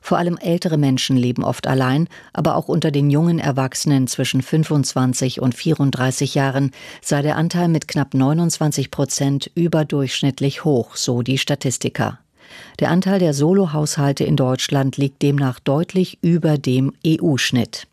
Vor allem ältere Menschen leben oft allein, aber auch unter den jungen Erwachsenen zwischen 25 und 34 Jahren sei der Anteil mit knapp 29% überdurchschnittlich hoch, so die Statistiker. Der Anteil der Solohaushalte in Deutschland liegt demnach deutlich über dem EU-Schnitt.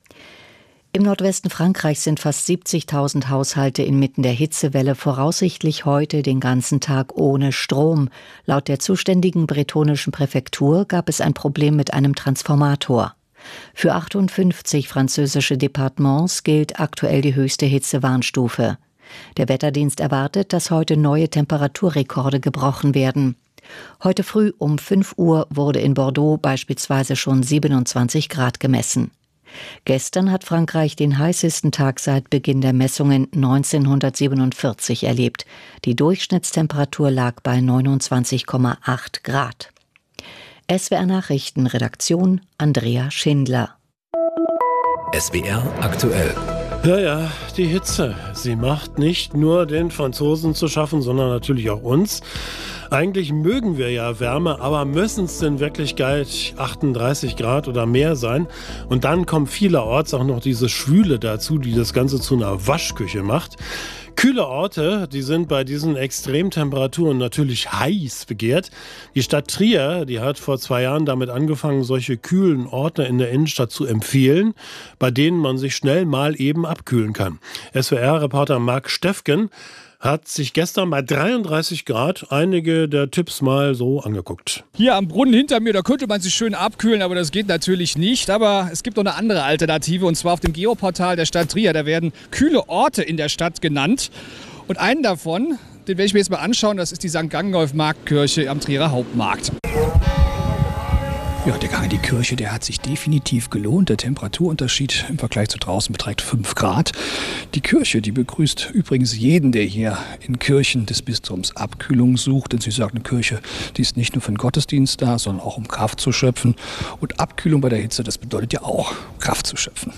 Im Nordwesten Frankreichs sind fast 70.000 Haushalte inmitten der Hitzewelle voraussichtlich heute den ganzen Tag ohne Strom. Laut der zuständigen bretonischen Präfektur gab es ein Problem mit einem Transformator. Für 58 französische Departements gilt aktuell die höchste Hitzewarnstufe. Der Wetterdienst erwartet, dass heute neue Temperaturrekorde gebrochen werden. Heute früh um 5 Uhr wurde in Bordeaux beispielsweise schon 27 Grad gemessen. Gestern hat Frankreich den heißesten Tag seit Beginn der Messungen 1947 erlebt. Die Durchschnittstemperatur lag bei 29,8 Grad. SWR Nachrichten, Redaktion Andrea Schindler. SWR aktuell. Ja, die Hitze. Sie macht nicht nur den Franzosen zu schaffen, sondern natürlich auch uns. Eigentlich mögen wir ja Wärme, aber müssen es denn wirklich gleich 38 Grad oder mehr sein? Und dann kommt vielerorts auch noch diese Schwüle dazu, die das Ganze zu einer Waschküche macht. Kühle Orte, die sind bei diesen Extremtemperaturen natürlich heiß begehrt. Die Stadt Trier, die hat vor 2 Jahren damit angefangen, solche kühlen Orte in der Innenstadt zu empfehlen, bei denen man sich schnell mal eben abkühlen kann. SWR-Reporter Marc Steffgen hat sich gestern bei 33 Grad einige der Tipps mal so angeguckt. Hier am Brunnen hinter mir, da könnte man sich schön abkühlen, aber das geht natürlich nicht. Aber es gibt noch eine andere Alternative, und zwar auf dem Geoportal der Stadt Trier. Da werden kühle Orte in der Stadt genannt. Und einen davon, den werde ich mir jetzt mal anschauen, das ist die St. Gangolf-Marktkirche am Trierer Hauptmarkt. Ja, der Gang in die Kirche, der hat sich definitiv gelohnt. Der Temperaturunterschied im Vergleich zu draußen beträgt 5 Grad. Die Kirche, die begrüßt übrigens jeden, der hier in Kirchen des Bistums Abkühlung sucht. Denn sie sagt, eine Kirche, die ist nicht nur für den Gottesdienst da, sondern auch um Kraft zu schöpfen. Und Abkühlung bei der Hitze, das bedeutet ja auch, Kraft zu schöpfen.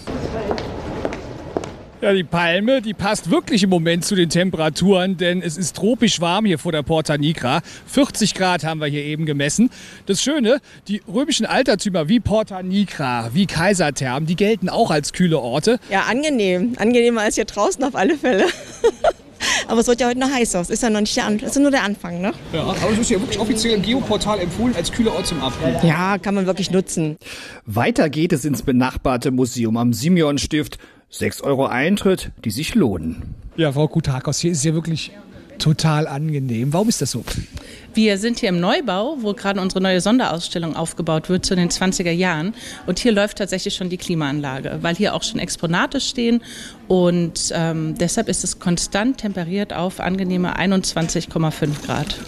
Ja, die Palme, die passt wirklich im Moment zu den Temperaturen, denn es ist tropisch warm hier vor der Porta Nigra. 40 Grad haben wir hier eben gemessen. Das Schöne, die römischen Altertümer wie Porta Nigra, wie Kaisertherm, die gelten auch als kühle Orte. Ja, angenehm. Angenehmer als hier draußen auf alle Fälle. Aber es wird ja heute noch heißer. Es ist ja noch nicht das ist nur der Anfang, ne? Ja, aber es ist ja wirklich offiziell im Geoportal empfohlen als kühler Ort zum Abkühlen. Ja, kann man wirklich nutzen. Weiter geht es ins benachbarte Museum am Simeonstift. 6 € Eintritt, die sich lohnen. Ja, Frau Kutakos, hier ist es ja wirklich total angenehm. Warum ist das so? Wir sind hier im Neubau, wo gerade unsere neue Sonderausstellung aufgebaut wird zu den 20er Jahren. Und hier läuft tatsächlich schon die Klimaanlage, weil hier auch schon Exponate stehen. Und deshalb ist es konstant temperiert auf angenehme 21,5 Grad.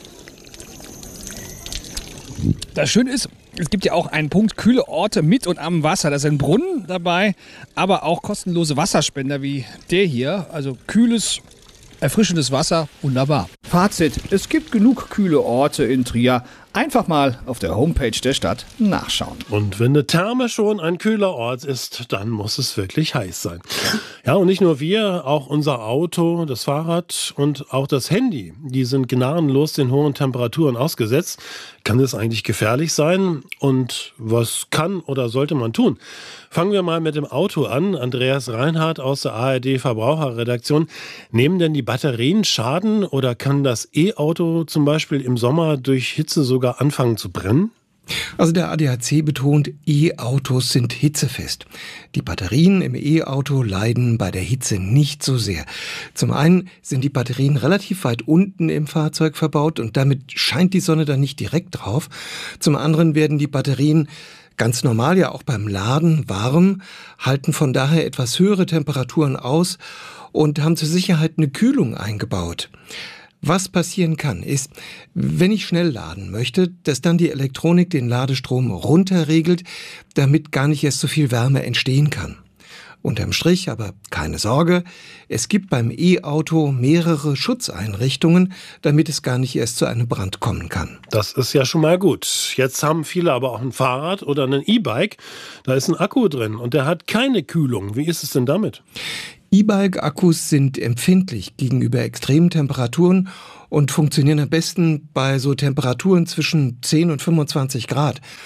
Das Schöne ist, es gibt ja auch einen Punkt, kühle Orte mit und am Wasser. Da sind Brunnen dabei, aber auch kostenlose Wasserspender wie der hier. Also kühles, erfrischendes Wasser, wunderbar. Fazit, es gibt genug kühle Orte in Trier. Einfach mal auf der Homepage der Stadt nachschauen. Und wenn eine Therme schon ein kühler Ort ist, dann muss es wirklich heiß sein. Ja, und nicht nur wir, auch unser Auto, das Fahrrad und auch das Handy, die sind gnadenlos den hohen Temperaturen ausgesetzt. Kann das eigentlich gefährlich sein? Und was kann oder sollte man tun? Fangen wir mal mit dem Auto an. Andreas Reinhardt aus der ARD Verbraucherredaktion. Nehmen denn die Batterien Schaden oder kann das E-Auto zum Beispiel im Sommer durch Hitze sogar anfangen zu brennen? Also der ADAC betont, E-Autos sind hitzefest. Die Batterien im E-Auto leiden bei der Hitze nicht so sehr. Zum einen sind die Batterien relativ weit unten im Fahrzeug verbaut und damit scheint die Sonne dann nicht direkt drauf. Zum anderen werden die Batterien ganz normal ja auch beim Laden warm, halten von daher etwas höhere Temperaturen aus und haben zur Sicherheit eine Kühlung eingebaut. Was passieren kann, ist, wenn ich schnell laden möchte, dass dann die Elektronik den Ladestrom runterregelt, damit gar nicht erst so viel Wärme entstehen kann. Unterm Strich aber keine Sorge, es gibt beim E-Auto mehrere Schutzeinrichtungen, damit es gar nicht erst zu einem Brand kommen kann. Das ist ja schon mal gut. Jetzt haben viele aber auch ein Fahrrad oder ein E-Bike, da ist ein Akku drin und der hat keine Kühlung. Wie ist es denn damit? E-Bike-Akkus sind empfindlich gegenüber extremen Temperaturen und funktionieren am besten bei so Temperaturen zwischen 10 und 25 Grad.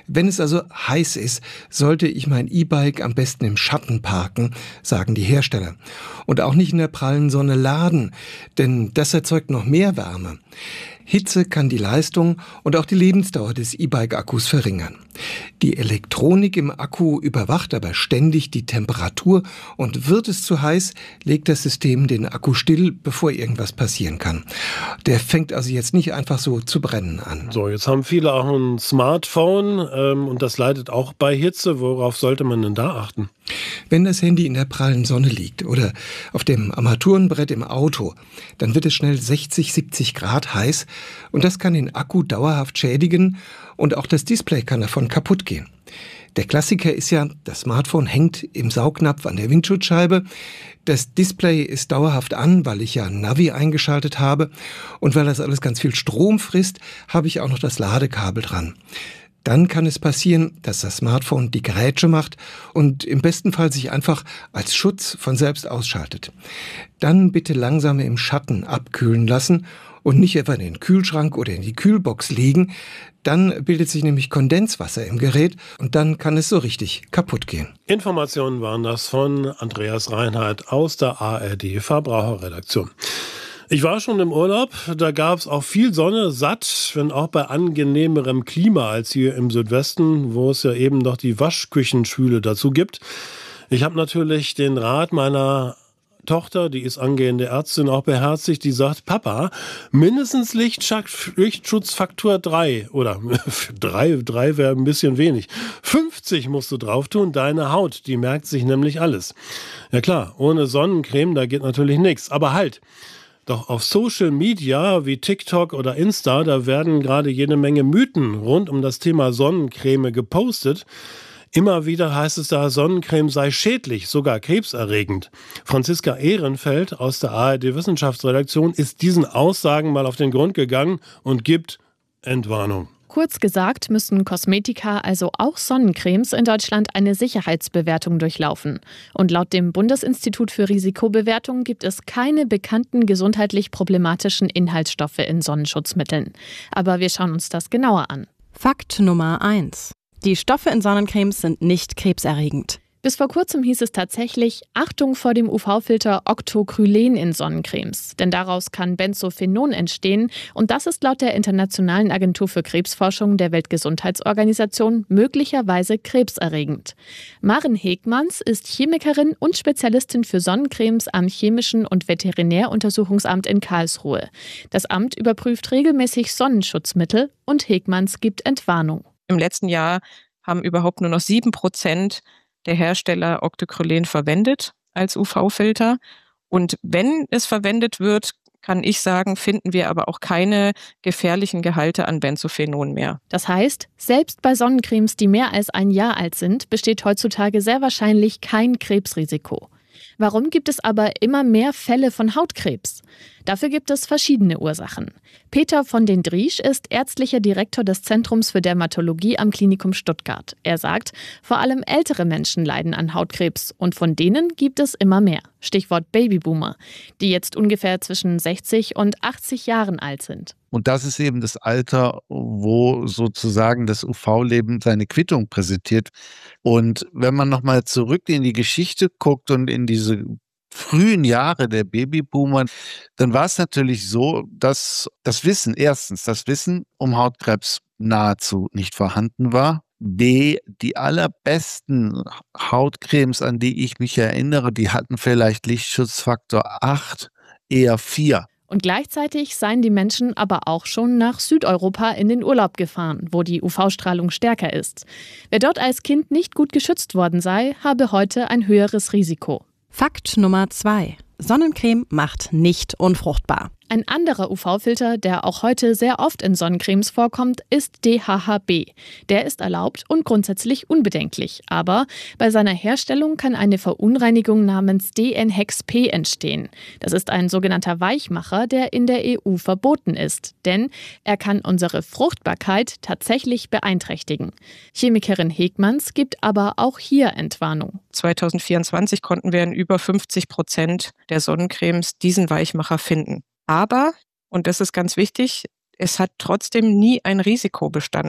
Wenn es also heiß ist, sollte ich mein E-Bike am besten im Schatten parken, sagen die Hersteller. Und auch nicht in der prallen Sonne laden, denn das erzeugt noch mehr Wärme. Hitze kann die Leistung und auch die Lebensdauer des E-Bike-Akkus verringern. Die Elektronik im Akku überwacht aber ständig die Temperatur und wird es zu heiß, legt das System den Akku still, bevor irgendwas passieren kann. Der fängt also jetzt nicht einfach so zu brennen an. So, jetzt haben viele auch ein Smartphone und das leidet auch bei Hitze. Worauf sollte man denn da achten? Wenn das Handy in der prallen Sonne liegt oder auf dem Armaturenbrett im Auto, dann wird es schnell 60, 70 Grad heiß und das kann den Akku dauerhaft schädigen und auch das Display kann davon kaputt gehen. Der Klassiker ist ja, das Smartphone hängt im Saugnapf an der Windschutzscheibe. Das Display ist dauerhaft an, weil ich ja ein Navi eingeschaltet habe und weil das alles ganz viel Strom frisst, habe ich auch noch das Ladekabel dran. Dann kann es passieren, dass das Smartphone die Grätsche macht und im besten Fall sich einfach als Schutz von selbst ausschaltet. Dann bitte langsam im Schatten abkühlen lassen und nicht etwa in den Kühlschrank oder in die Kühlbox legen. Dann bildet sich nämlich Kondenswasser im Gerät und dann kann es so richtig kaputt gehen. Informationen waren das von Andreas Reinhardt aus der ARD Verbraucherredaktion. Ich war schon im Urlaub, da gab es auch viel Sonne, satt, wenn auch bei angenehmerem Klima als hier im Südwesten, wo es ja eben noch die Waschküchenschwüle dazu gibt. Ich habe natürlich den Rat meiner Tochter, die ist angehende Ärztin, auch beherzigt, die sagt, Papa, mindestens Lichtschutzfaktor 3 oder 3 wäre ein bisschen wenig. 50 musst du drauf tun, deine Haut, die merkt sich nämlich alles. Ja klar, ohne Sonnencreme, da geht natürlich nichts, aber halt. Doch auf Social Media wie TikTok oder Insta, da werden gerade jede Menge Mythen rund um das Thema Sonnencreme gepostet. Immer wieder heißt es da, Sonnencreme sei schädlich, sogar krebserregend. Franziska Ehrenfeld aus der ARD Wissenschaftsredaktion ist diesen Aussagen mal auf den Grund gegangen und gibt Entwarnung. Kurz gesagt müssen Kosmetika, also auch Sonnencremes, in Deutschland eine Sicherheitsbewertung durchlaufen. Und laut dem Bundesinstitut für Risikobewertung gibt es keine bekannten gesundheitlich problematischen Inhaltsstoffe in Sonnenschutzmitteln. Aber wir schauen uns das genauer an. Fakt Nummer 1. Die Stoffe in Sonnencremes sind nicht krebserregend. Bis vor kurzem hieß es tatsächlich, Achtung vor dem UV-Filter Octocrylen in Sonnencremes. Denn daraus kann Benzophenon entstehen und das ist laut der Internationalen Agentur für Krebsforschung der Weltgesundheitsorganisation möglicherweise krebserregend. Maren Hegmanns ist Chemikerin und Spezialistin für Sonnencremes am Chemischen und Veterinäruntersuchungsamt in Karlsruhe. Das Amt überprüft regelmäßig Sonnenschutzmittel und Hegmanns gibt Entwarnung. Im letzten Jahr haben überhaupt nur noch 7% der Hersteller Octocrylen verwendet als UV-Filter. Und wenn es verwendet wird, kann ich sagen, finden wir aber auch keine gefährlichen Gehalte an Benzophenon mehr. Das heißt, selbst bei Sonnencremes, die mehr als ein Jahr alt sind, besteht heutzutage sehr wahrscheinlich kein Krebsrisiko. Warum gibt es aber immer mehr Fälle von Hautkrebs? Dafür gibt es verschiedene Ursachen. Peter von den Driesch ist ärztlicher Direktor des Zentrums für Dermatologie am Klinikum Stuttgart. Er sagt, vor allem ältere Menschen leiden an Hautkrebs und von denen gibt es immer mehr. Stichwort Babyboomer, die jetzt ungefähr zwischen 60 und 80 Jahren alt sind. Und das ist eben das Alter, wo sozusagen das UV-Leben seine Quittung präsentiert. Und wenn man nochmal zurück in die Geschichte guckt und in diese frühen Jahre der Babyboomer, dann war es natürlich so, dass das Wissen um Hautkrebs nahezu nicht vorhanden war. B, die allerbesten Hautcremes, an die ich mich erinnere, die hatten vielleicht Lichtschutzfaktor 8, eher 4. Und gleichzeitig seien die Menschen aber auch schon nach Südeuropa in den Urlaub gefahren, wo die UV-Strahlung stärker ist. Wer dort als Kind nicht gut geschützt worden sei, habe heute ein höheres Risiko. Fakt Nummer 2. Sonnencreme macht nicht unfruchtbar. Ein anderer UV-Filter, der auch heute sehr oft in Sonnencremes vorkommt, ist DHHB. Der ist erlaubt und grundsätzlich unbedenklich. Aber bei seiner Herstellung kann eine Verunreinigung namens DNHexP entstehen. Das ist ein sogenannter Weichmacher, der in der EU verboten ist. Denn er kann unsere Fruchtbarkeit tatsächlich beeinträchtigen. Chemikerin Hegmanns gibt aber auch hier Entwarnung. 2024 konnten wir in über 50% der Sonnencremes diesen Weichmacher finden. Aber, und das ist ganz wichtig, es hat trotzdem nie ein Risiko bestanden.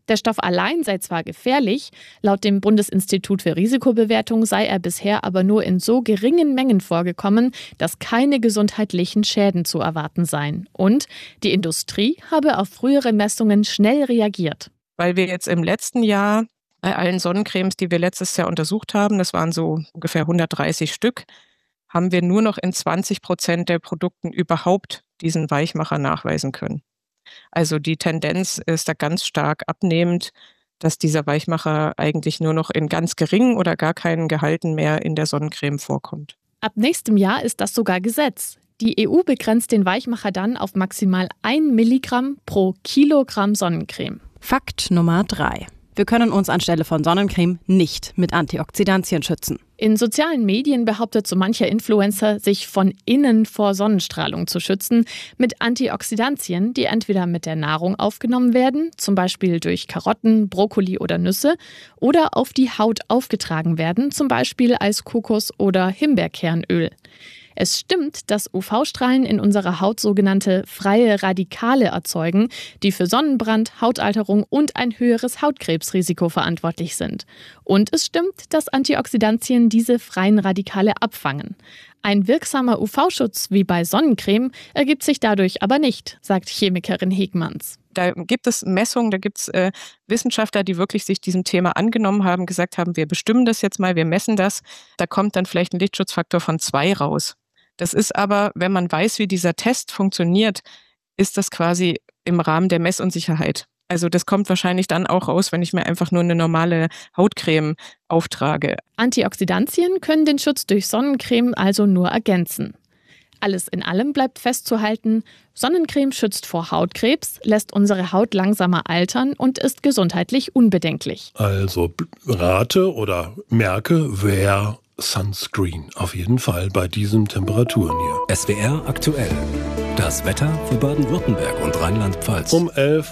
Der Stoff allein sei zwar gefährlich, laut dem Bundesinstitut für Risikobewertung sei er bisher aber nur in so geringen Mengen vorgekommen, dass keine gesundheitlichen Schäden zu erwarten seien. Und die Industrie habe auf frühere Messungen schnell reagiert. Weil wir jetzt im letzten Jahr bei allen Sonnencremes, die wir letztes Jahr untersucht haben, das waren so ungefähr 130 Stück, haben wir nur noch in 20% der Produkten überhaupt diesen Weichmacher nachweisen können. Also die Tendenz ist da ganz stark abnehmend, dass dieser Weichmacher eigentlich nur noch in ganz geringen oder gar keinen Gehalten mehr in der Sonnencreme vorkommt. Ab nächstem Jahr ist das sogar Gesetz. Die EU begrenzt den Weichmacher dann auf maximal 1 Milligramm pro Kilogramm Sonnencreme. Fakt Nummer 3. Wir können uns anstelle von Sonnencreme nicht mit Antioxidantien schützen. In sozialen Medien behauptet so mancher Influencer, sich von innen vor Sonnenstrahlung zu schützen, mit Antioxidantien, die entweder mit der Nahrung aufgenommen werden, zum Beispiel durch Karotten, Brokkoli oder Nüsse, oder auf die Haut aufgetragen werden, zum Beispiel als Kokos- oder Himbeerkernöl. Es stimmt, dass UV-Strahlen in unserer Haut sogenannte freie Radikale erzeugen, die für Sonnenbrand, Hautalterung und ein höheres Hautkrebsrisiko verantwortlich sind. Und es stimmt, dass Antioxidantien diese freien Radikale abfangen. Ein wirksamer UV-Schutz wie bei Sonnencreme ergibt sich dadurch aber nicht, sagt Chemikerin Hegmanns. Da gibt es Messungen, da gibt es Wissenschaftler, die wirklich sich diesem Thema angenommen haben, gesagt haben, wir bestimmen das jetzt mal, wir messen das. Da kommt dann vielleicht ein Lichtschutzfaktor von 2 raus. Das ist aber, wenn man weiß, wie dieser Test funktioniert, ist das quasi im Rahmen der Messunsicherheit. Also das kommt wahrscheinlich dann auch raus, wenn ich mir einfach nur eine normale Hautcreme auftrage. Antioxidantien können den Schutz durch Sonnencreme also nur ergänzen. Alles in allem bleibt festzuhalten, Sonnencreme schützt vor Hautkrebs, lässt unsere Haut langsamer altern und ist gesundheitlich unbedenklich. Also rate oder merke, Wear Sunscreen. Auf jeden Fall bei diesen Temperaturen hier. SWR aktuell. Das Wetter für Baden-Württemberg und Rheinland-Pfalz. Um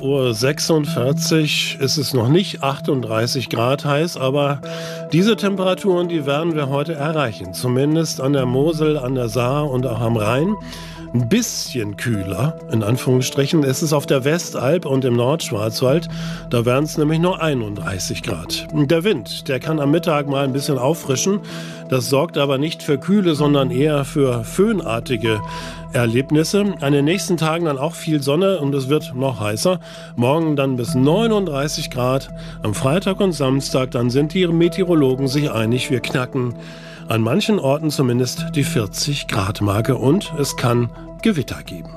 11:46 Uhr ist es noch nicht 38 Grad heiß, aber diese Temperaturen, die werden wir heute erreichen. Zumindest an der Mosel, an der Saar und auch am Rhein. Ein bisschen kühler, in Anführungsstrichen, ist es auf der Westalb und im Nordschwarzwald. Da wären es nämlich nur 31 Grad. Der Wind, der kann am Mittag mal ein bisschen auffrischen. Das sorgt aber nicht für Kühle, sondern eher für föhnartige Erlebnisse. An den nächsten Tagen dann auch viel Sonne und es wird noch heißer. Morgen dann bis 39 Grad. Am Freitag und Samstag, dann sind die Meteorologen sich einig, wir knacken an manchen Orten zumindest die 40-Grad-Marke und es kann Gewitter geben.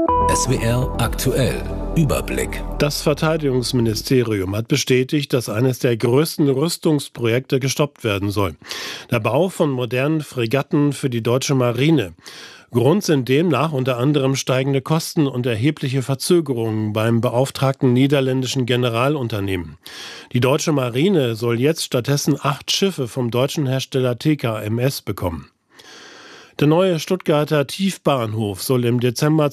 SWR aktuell. Überblick. Das Verteidigungsministerium hat bestätigt, dass eines der größten Rüstungsprojekte gestoppt werden soll. Der Bau von modernen Fregatten für die deutsche Marine. Grund sind demnach unter anderem steigende Kosten und erhebliche Verzögerungen beim beauftragten niederländischen Generalunternehmen. Die deutsche Marine soll jetzt stattdessen 8 Schiffe vom deutschen Hersteller TKMS bekommen. Der neue Stuttgarter Tiefbahnhof soll im Dezember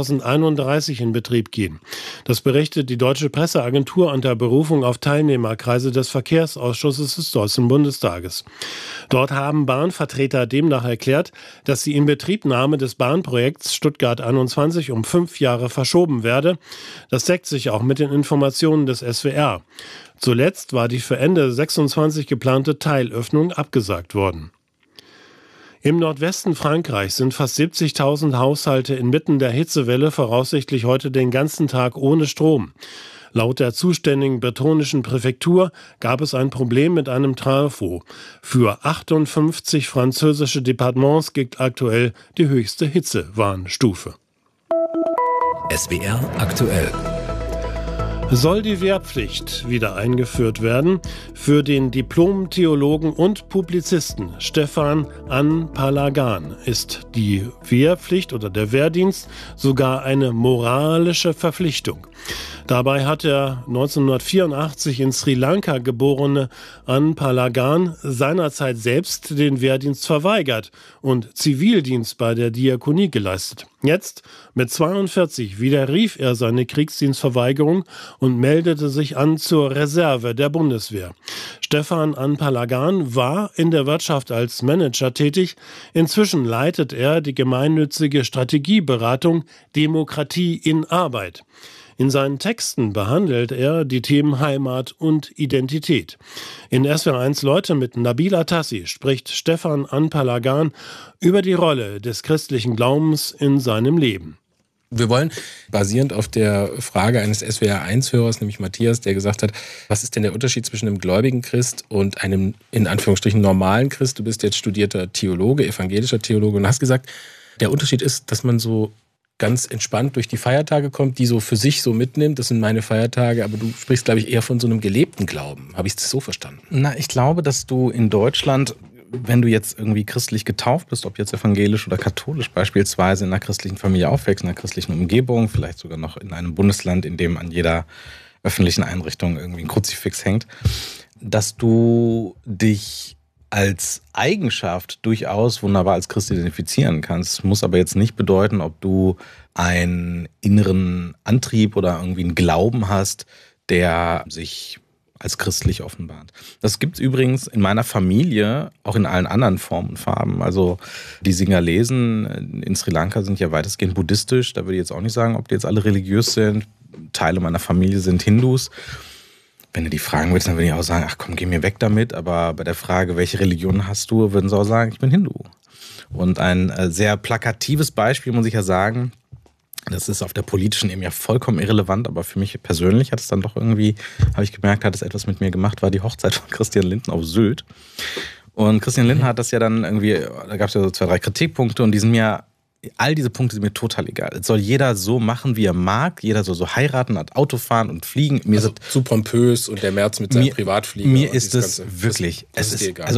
2031 in Betrieb gehen. Das berichtet die Deutsche Presseagentur unter Berufung auf Teilnehmerkreise des Verkehrsausschusses des Deutschen Bundestages. Dort haben Bahnvertreter demnach erklärt, dass die Inbetriebnahme des Bahnprojekts Stuttgart 21 um 5 Jahre verschoben werde. Das deckt sich auch mit den Informationen des SWR. Zuletzt war die für Ende 26 geplante Teilöffnung abgesagt worden. Im Nordwesten Frankreichs sind fast 70.000 Haushalte inmitten der Hitzewelle voraussichtlich heute den ganzen Tag ohne Strom. Laut der zuständigen bretonischen Präfektur gab es ein Problem mit einem Trafo. Für 58 französische Departements gilt aktuell die höchste Hitzewarnstufe. SWR aktuell. Soll die Wehrpflicht wieder eingeführt werden? Für den Diplom-Theologen und Publizisten Stefan An-Palagan ist die Wehrpflicht oder der Wehrdienst sogar eine moralische Verpflichtung. Dabei hat der 1984 in Sri Lanka geborene An-Palagan seinerzeit selbst den Wehrdienst verweigert und Zivildienst bei der Diakonie geleistet. Jetzt, mit 42, widerrief er seine Kriegsdienstverweigerung und meldete sich an zur Reserve der Bundeswehr. Stefan An-Palagan war in der Wirtschaft als Manager tätig. Inzwischen leitet er die gemeinnützige Strategieberatung Demokratie in Arbeit. In seinen Texten behandelt er die Themen Heimat und Identität. In SWR1 Leute mit Nabila Tassi spricht Stefan Anpalagan über die Rolle des christlichen Glaubens in seinem Leben. Wir wollen, basierend auf der Frage eines SWR1-Hörers, nämlich Matthias, der gesagt hat, was ist denn der Unterschied zwischen einem gläubigen Christ und einem, in Anführungsstrichen, normalen Christ? Du bist jetzt studierter Theologe, evangelischer Theologe und hast gesagt, der Unterschied ist, dass man so ganz entspannt durch die Feiertage kommt, die so für sich so mitnimmt. Das sind meine Feiertage, aber du sprichst, glaube ich, eher von so einem gelebten Glauben. Habe ich es so verstanden? Na, ich glaube, dass du in Deutschland, wenn du jetzt irgendwie christlich getauft bist, ob jetzt evangelisch oder katholisch beispielsweise, in einer christlichen Familie aufwächst, in einer christlichen Umgebung, vielleicht sogar noch in einem Bundesland, in dem an jeder öffentlichen Einrichtung irgendwie ein Kruzifix hängt, dass du dich als Eigenschaft durchaus wunderbar als Christ identifizieren kannst. Muss aber jetzt nicht bedeuten, ob du einen inneren Antrieb oder irgendwie einen Glauben hast, der sich als christlich offenbart. Das gibt es übrigens in meiner Familie auch in allen anderen Formen und Farben. Also die Singalesen in Sri Lanka sind ja weitestgehend buddhistisch. Da würde ich jetzt auch nicht sagen, ob die jetzt alle religiös sind. Teile meiner Familie sind Hindus. Wenn du die fragen würdest, dann würde ich auch sagen, ach komm, geh mir weg damit. Aber bei der Frage, welche Religion hast du, würden sie auch sagen, ich bin Hindu. Und ein sehr plakatives Beispiel, muss ich ja sagen, das ist auf der politischen Ebene ja vollkommen irrelevant, aber für mich persönlich hat es dann doch irgendwie, habe ich gemerkt, hat es etwas mit mir gemacht, war die Hochzeit von Christian Lindner auf Sylt. Und Christian Lindner hat das ja dann irgendwie, da gab es ja so 2, 3 Kritikpunkte und die sind mir, all diese Punkte sind mir total egal. Es soll jeder so machen, wie er mag, jeder soll so heiraten, hat Auto fahren und fliegen. Mir also zu pompös und der Merz mit seinem Privatflieger. Mir ist es wirklich, also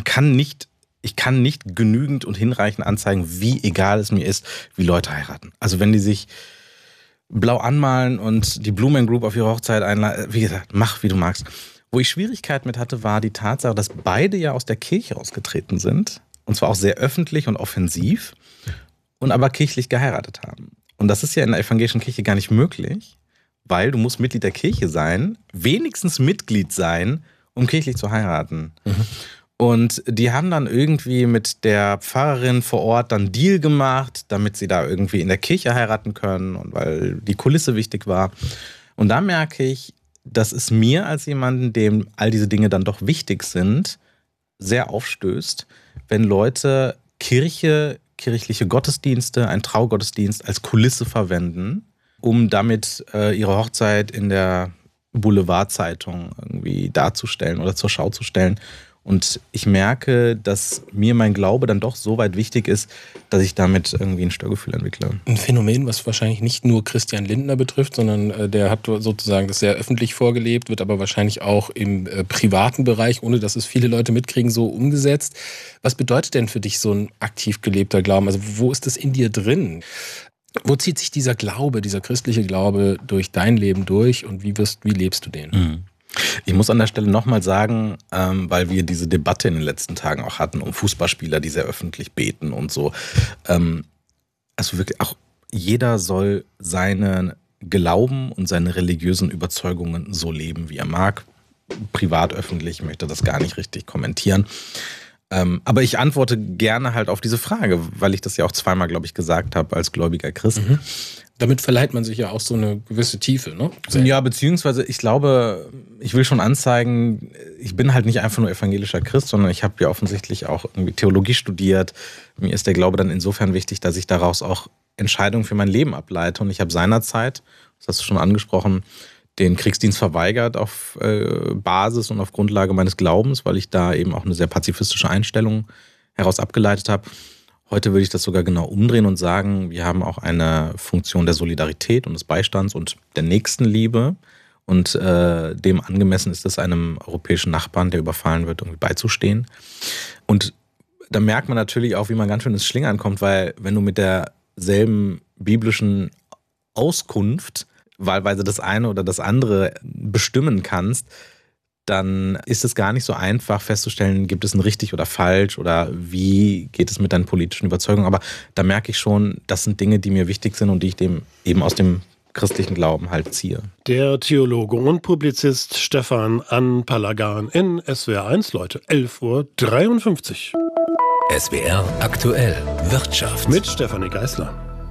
ich kann nicht genügend und hinreichend anzeigen, wie egal es mir ist, wie Leute heiraten. Also wenn die sich blau anmalen und die Blue Man Group auf ihre Hochzeit einladen, wie gesagt, mach, wie du magst. Wo ich Schwierigkeiten mit hatte, war die Tatsache, dass beide ja aus der Kirche ausgetreten sind. Und zwar auch sehr öffentlich und offensiv und aber kirchlich geheiratet haben. Und das ist ja in der evangelischen Kirche gar nicht möglich, weil du musst Mitglied der Kirche sein, wenigstens Mitglied sein, um kirchlich zu heiraten. Mhm. Und die haben dann irgendwie mit der Pfarrerin vor Ort dann Deal gemacht, damit sie da irgendwie in der Kirche heiraten können und weil die Kulisse wichtig war. Und da merke ich, dass es mir als jemanden, dem all diese Dinge dann doch wichtig sind, sehr aufstößt, wenn Leute kirchliche Gottesdienste, einen Traugottesdienst als Kulisse verwenden, um damit ihre Hochzeit in der Boulevardzeitung irgendwie darzustellen oder zur Schau zu stellen. Und ich merke, dass mir mein Glaube dann doch so weit wichtig ist, dass ich damit irgendwie ein Störgefühl entwickle. Ein Phänomen, was wahrscheinlich nicht nur Christian Lindner betrifft, sondern der hat sozusagen das sehr öffentlich vorgelebt, wird aber wahrscheinlich auch im privaten Bereich, ohne dass es viele Leute mitkriegen, so umgesetzt. Was bedeutet denn für dich so ein aktiv gelebter Glauben? Also wo ist das in dir drin? Wo zieht sich dieser Glaube, dieser christliche Glaube durch dein Leben durch und wie lebst du den? Mhm. Ich muss an der Stelle nochmal sagen, weil wir diese Debatte in den letzten Tagen auch hatten um Fußballspieler, die sehr öffentlich beten und so. Also wirklich auch jeder soll seinen Glauben und seine religiösen Überzeugungen so leben, wie er mag. Privat, öffentlich, möchte das gar nicht richtig kommentieren. Aber ich antworte gerne halt auf diese Frage, weil ich das ja auch zweimal, glaube ich, gesagt habe als gläubiger Christ. Mhm. Damit verleiht man sich ja auch so eine gewisse Tiefe, ne? Ja, beziehungsweise ich glaube, ich will schon anzeigen, ich bin halt nicht einfach nur evangelischer Christ, sondern ich habe ja offensichtlich auch irgendwie Theologie studiert. Mir ist der Glaube dann insofern wichtig, dass ich daraus auch Entscheidungen für mein Leben ableite. Und ich habe seinerzeit, das hast du schon angesprochen, den Kriegsdienst verweigert auf Basis und auf Grundlage meines Glaubens, weil ich da eben auch eine sehr pazifistische Einstellung heraus abgeleitet habe. Heute würde ich das sogar genau umdrehen und sagen, wir haben auch eine Funktion der Solidarität und des Beistands und der Nächstenliebe. Und dem angemessen ist es einem europäischen Nachbarn, der überfallen wird, irgendwie beizustehen. Und da merkt man natürlich auch, wie man ganz schön ins Schlingern kommt, weil wenn du mit derselben biblischen Auskunft wahlweise das eine oder das andere bestimmen kannst, dann ist es gar nicht so einfach festzustellen, gibt es ein richtig oder falsch oder wie geht es mit deinen politischen Überzeugungen. Aber da merke ich schon, das sind Dinge, die mir wichtig sind und die ich dem eben aus dem christlichen Glauben halt ziehe. Der Theologe und Publizist Stefan Anpalagan in SWR1, Leute, 11:53 Uhr. SWR aktuell Wirtschaft. Mit Stefanie Geisler.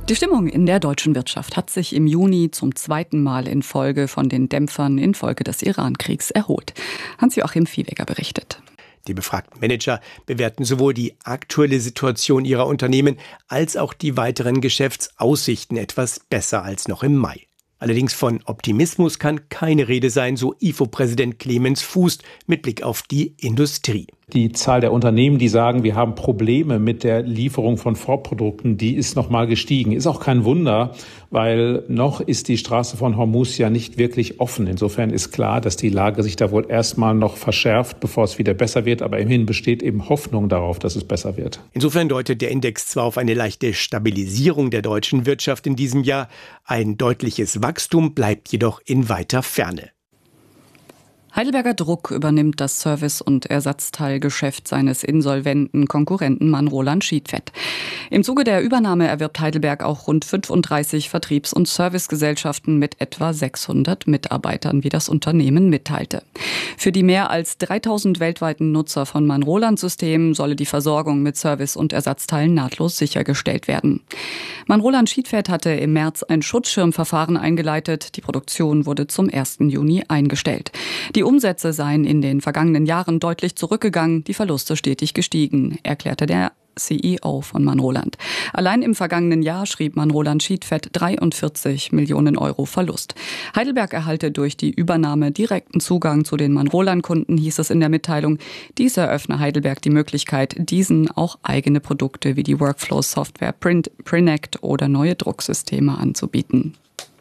Die Stimmung in der deutschen Wirtschaft hat sich im Juni zum zweiten Mal in Folge von den Dämpfern infolge des Iran-Kriegs erholt. Hans-Joachim Viehweger berichtet. Die befragten Manager bewerten sowohl die aktuelle Situation ihrer Unternehmen als auch die weiteren Geschäftsaussichten etwas besser als noch im Mai. Allerdings von Optimismus kann keine Rede sein, so IFO-Präsident Clemens Fuß mit Blick auf die Industrie. Die Zahl der Unternehmen, die sagen, wir haben Probleme mit der Lieferung von Vorprodukten, die ist nochmal gestiegen. Ist auch kein Wunder, weil noch ist die Straße von Hormuz ja nicht wirklich offen. Insofern ist klar, dass die Lage sich da wohl erstmal noch verschärft, bevor es wieder besser wird. Aber immerhin besteht eben Hoffnung darauf, dass es besser wird. Insofern deutet der Index zwar auf eine leichte Stabilisierung der deutschen Wirtschaft in diesem Jahr, ein deutliches Wachstum bleibt jedoch in weiter Ferne. Heidelberger Druck übernimmt das Service- und Ersatzteilgeschäft seines insolventen Konkurrenten Manroland Sheetfed. Im Zuge der Übernahme erwirbt Heidelberg auch rund 35 Vertriebs- und Servicegesellschaften mit etwa 600 Mitarbeitern, wie das Unternehmen mitteilte. Für die mehr als 3000 weltweiten Nutzer von Manroland-Systemen solle die Versorgung mit Service- und Ersatzteilen nahtlos sichergestellt werden. Manroland Sheetfed hatte im März ein Schutzschirmverfahren eingeleitet. Die Produktion wurde zum 1. Juni eingestellt. Die Umsätze seien in den vergangenen Jahren deutlich zurückgegangen, die Verluste stetig gestiegen, erklärte der CEO von Manroland. Allein im vergangenen Jahr schrieb Manroland Sheetfed 43 Millionen Euro Verlust. Heidelberg erhalte durch die Übernahme direkten Zugang zu den Manroland-Kunden, hieß es in der Mitteilung. Dies eröffne Heidelberg die Möglichkeit, diesen auch eigene Produkte wie die Workflow-Software Prinect oder neue Drucksysteme anzubieten.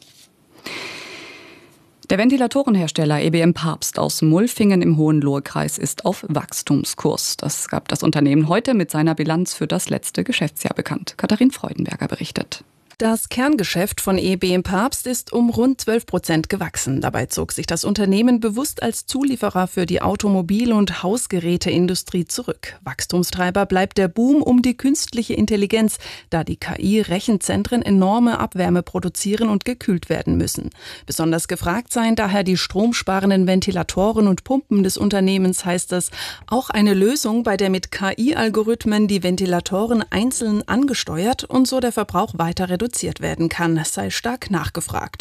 Der Ventilatorenhersteller EBM Papst aus Mulfingen im Hohenlohe-Kreis ist auf Wachstumskurs. Das gab das Unternehmen heute mit seiner Bilanz für das letzte Geschäftsjahr bekannt. Katharin Freudenberger berichtet. Das Kerngeschäft von EBM Papst ist um rund 12% gewachsen. Dabei zog sich das Unternehmen bewusst als Zulieferer für die Automobil- und Hausgeräteindustrie zurück. Wachstumstreiber bleibt der Boom um die künstliche Intelligenz, da die KI-Rechenzentren enorme Abwärme produzieren und gekühlt werden müssen. Besonders gefragt seien daher die stromsparenden Ventilatoren und Pumpen des Unternehmens, heißt es. Auch eine Lösung, bei der mit KI-Algorithmen die Ventilatoren einzeln angesteuert und so der Verbrauch weiter reduziert werden kann, sei stark nachgefragt.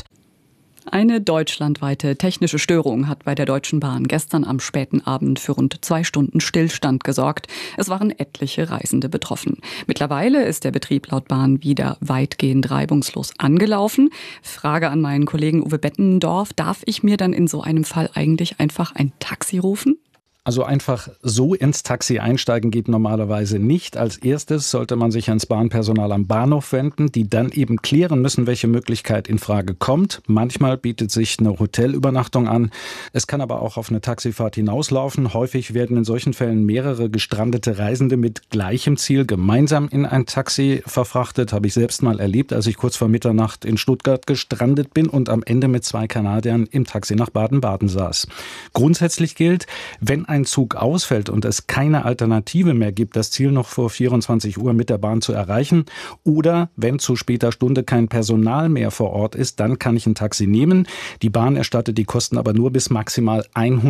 Eine deutschlandweite technische Störung hat bei der Deutschen Bahn gestern am späten Abend für rund 2 Stunden Stillstand gesorgt. Es waren etliche Reisende betroffen. Mittlerweile ist der Betrieb laut Bahn wieder weitgehend reibungslos angelaufen. Frage an meinen Kollegen Uwe Bettendorf: Darf ich mir dann in so einem Fall eigentlich einfach ein Taxi rufen? Also einfach so ins Taxi einsteigen geht normalerweise nicht. Als erstes sollte man sich ans Bahnpersonal am Bahnhof wenden, die dann eben klären müssen, welche Möglichkeit in Frage kommt. Manchmal bietet sich eine Hotelübernachtung an. Es kann aber auch auf eine Taxifahrt hinauslaufen. Häufig werden in solchen Fällen mehrere gestrandete Reisende mit gleichem Ziel gemeinsam in ein Taxi verfrachtet. Habe ich selbst mal erlebt, als ich kurz vor Mitternacht in Stuttgart gestrandet bin und am Ende mit 2 Kanadiern im Taxi nach Baden-Baden saß. Grundsätzlich gilt, wenn ein Zug ausfällt und es keine Alternative mehr gibt, das Ziel noch vor 24 Uhr mit der Bahn zu erreichen, oder wenn zu später Stunde kein Personal mehr vor Ort ist, dann kann ich ein Taxi nehmen. Die Bahn erstattet die Kosten aber nur bis maximal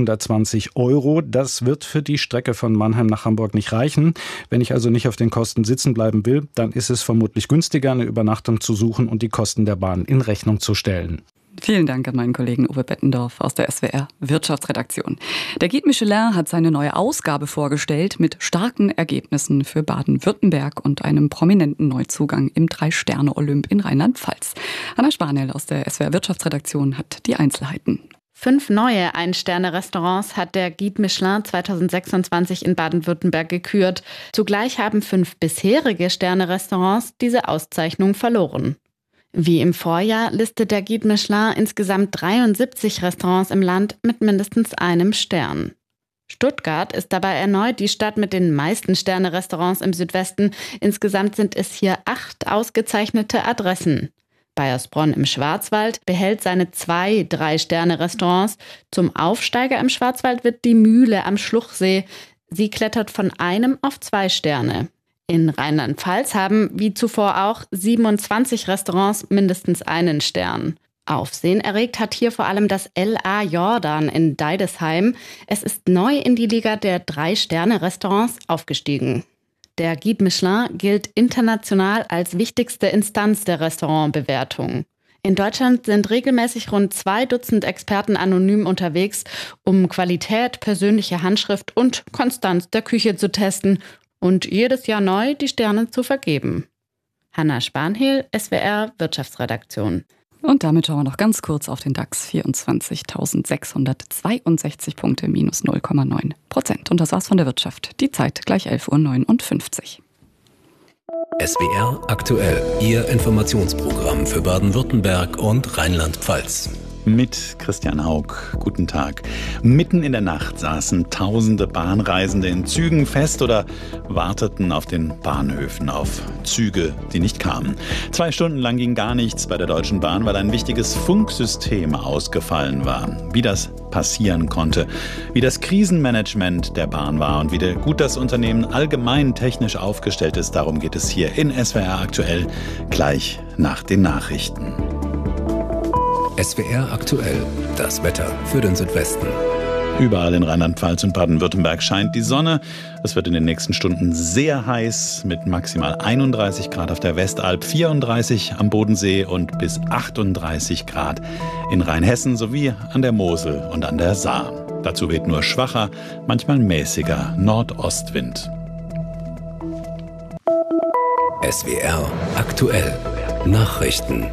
120 Euro. Das wird für die Strecke von Mannheim nach Hamburg nicht reichen. Wenn ich also nicht auf den Kosten sitzen bleiben will, dann ist es vermutlich günstiger, eine Übernachtung zu suchen und die Kosten der Bahn in Rechnung zu stellen. Vielen Dank an meinen Kollegen Uwe Bettendorf aus der SWR Wirtschaftsredaktion. Der Guide Michelin hat seine neue Ausgabe vorgestellt mit starken Ergebnissen für Baden-Württemberg und einem prominenten Neuzugang im 3-Sterne-Olymp in Rheinland-Pfalz. Anna Spanel aus der SWR Wirtschaftsredaktion hat die Einzelheiten. 5 neue Ein-Sterne-Restaurants hat der Guide Michelin 2026 in Baden-Württemberg gekürt. Zugleich haben 5 bisherige Sterne-Restaurants diese Auszeichnung verloren. Wie im Vorjahr listet der Guide Michelin insgesamt 73 Restaurants im Land mit mindestens einem Stern. Stuttgart ist dabei erneut die Stadt mit den meisten Sterne-Restaurants im Südwesten. Insgesamt sind es hier 8 ausgezeichnete Adressen. Baiersbronn im Schwarzwald behält seine 2 3-Sterne-Restaurants. Zum Aufsteiger im Schwarzwald wird die Mühle am Schluchsee. Sie klettert von 1 auf 2 Sterne. In Rheinland-Pfalz haben, wie zuvor auch, 27 Restaurants mindestens einen Stern. Aufsehen erregt hat hier vor allem das L.A. Jordan in Deidesheim. Es ist neu in die Liga der 3-Sterne-Restaurants aufgestiegen. Der Guide Michelin gilt international als wichtigste Instanz der Restaurantbewertung. In Deutschland sind regelmäßig rund 2 Dutzend Experten anonym unterwegs, um Qualität, persönliche Handschrift und Konstanz der Küche zu testen und jedes Jahr neu die Sterne zu vergeben. Hanna Spanhehl, SWR Wirtschaftsredaktion. Und damit schauen wir noch ganz kurz auf den DAX. 24.662 Punkte, minus 0,9%. Und das war's von der Wirtschaft. Die Zeit gleich 11.59 Uhr. SWR aktuell, Ihr Informationsprogramm für Baden-Württemberg und Rheinland-Pfalz. Mit Christian Haug. Guten Tag. Mitten in der Nacht saßen tausende Bahnreisende in Zügen fest oder warteten auf den Bahnhöfen auf Züge, die nicht kamen. 2 Stunden lang ging gar nichts bei der Deutschen Bahn, weil ein wichtiges Funksystem ausgefallen war. Wie das passieren konnte, wie das Krisenmanagement der Bahn war und wie gut das Unternehmen allgemein technisch aufgestellt ist, darum geht es hier in SWR aktuell gleich nach den Nachrichten. SWR aktuell, das Wetter für den Südwesten. Überall in Rheinland-Pfalz und Baden-Württemberg scheint die Sonne. Es wird in den nächsten Stunden sehr heiß mit maximal 31 Grad auf der Westalb, 34 am Bodensee und bis 38 Grad in Rheinhessen sowie an der Mosel und an der Saar. Dazu weht nur schwacher, manchmal mäßiger Nordostwind. SWR aktuell, Nachrichten.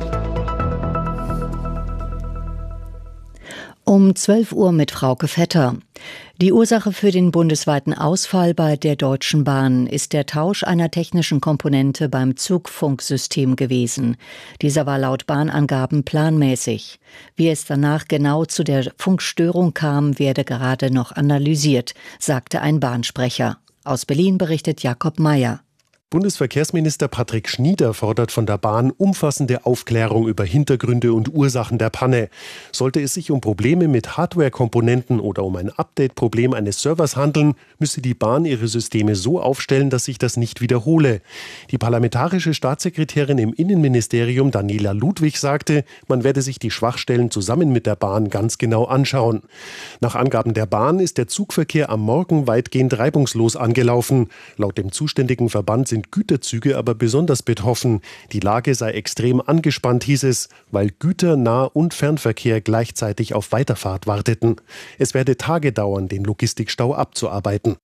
Um 12 Uhr mit Frauke Vetter. Die Ursache für den bundesweiten Ausfall bei der Deutschen Bahn ist der Tausch einer technischen Komponente beim Zugfunksystem gewesen. Dieser war laut Bahnangaben planmäßig. Wie es danach genau zu der Funkstörung kam, werde gerade noch analysiert, sagte ein Bahnsprecher. Aus Berlin berichtet Jakob Mayer. Bundesverkehrsminister Patrick Schnieder fordert von der Bahn umfassende Aufklärung über Hintergründe und Ursachen der Panne. Sollte es sich um Probleme mit Hardware-Komponenten oder um ein Update-Problem eines Servers handeln, müsse die Bahn ihre Systeme so aufstellen, dass sich das nicht wiederhole. Die parlamentarische Staatssekretärin im Innenministerium Daniela Ludwig sagte, man werde sich die Schwachstellen zusammen mit der Bahn ganz genau anschauen. Nach Angaben der Bahn ist der Zugverkehr am Morgen weitgehend reibungslos angelaufen. Laut dem zuständigen Verband sind Güterzüge aber besonders betroffen. Die Lage sei extrem angespannt, hieß es, weil Güter-, Nah- und Fernverkehr gleichzeitig auf Weiterfahrt warteten. Es werde Tage dauern, den Logistikstau abzuarbeiten.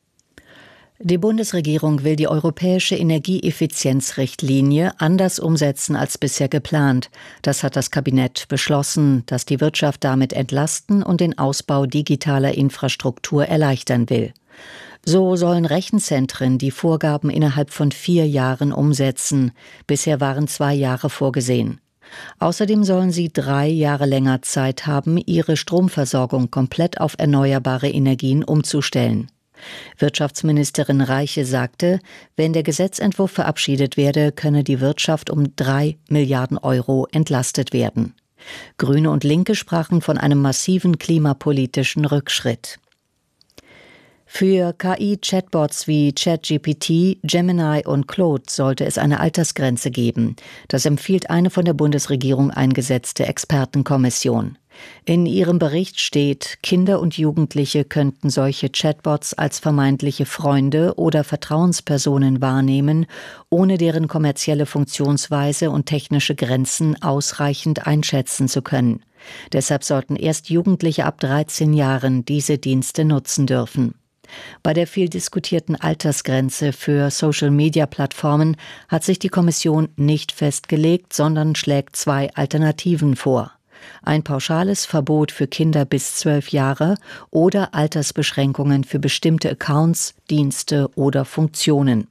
Die Bundesregierung will die europäische Energieeffizienzrichtlinie anders umsetzen als bisher geplant. Das hat das Kabinett beschlossen, das die Wirtschaft damit entlasten und den Ausbau digitaler Infrastruktur erleichtern will. So sollen Rechenzentren die Vorgaben innerhalb von 4 Jahren umsetzen. Bisher waren 2 Jahre vorgesehen. Außerdem sollen sie 3 Jahre länger Zeit haben, ihre Stromversorgung komplett auf erneuerbare Energien umzustellen. Wirtschaftsministerin Reiche sagte, wenn der Gesetzentwurf verabschiedet werde, könne die Wirtschaft um 3 Milliarden Euro entlastet werden. Grüne und Linke sprachen von einem massiven klimapolitischen Rückschritt. Für KI-Chatbots wie ChatGPT, Gemini und Claude sollte es eine Altersgrenze geben. Das empfiehlt eine von der Bundesregierung eingesetzte Expertenkommission. In ihrem Bericht steht, Kinder und Jugendliche könnten solche Chatbots als vermeintliche Freunde oder Vertrauenspersonen wahrnehmen, ohne deren kommerzielle Funktionsweise und technische Grenzen ausreichend einschätzen zu können. Deshalb sollten erst Jugendliche ab 13 Jahren diese Dienste nutzen dürfen. Bei der viel diskutierten Altersgrenze für Social-Media-Plattformen hat sich die Kommission nicht festgelegt, sondern schlägt 2 Alternativen vor. Ein pauschales Verbot für Kinder bis 12 Jahre oder Altersbeschränkungen für bestimmte Accounts, Dienste oder Funktionen.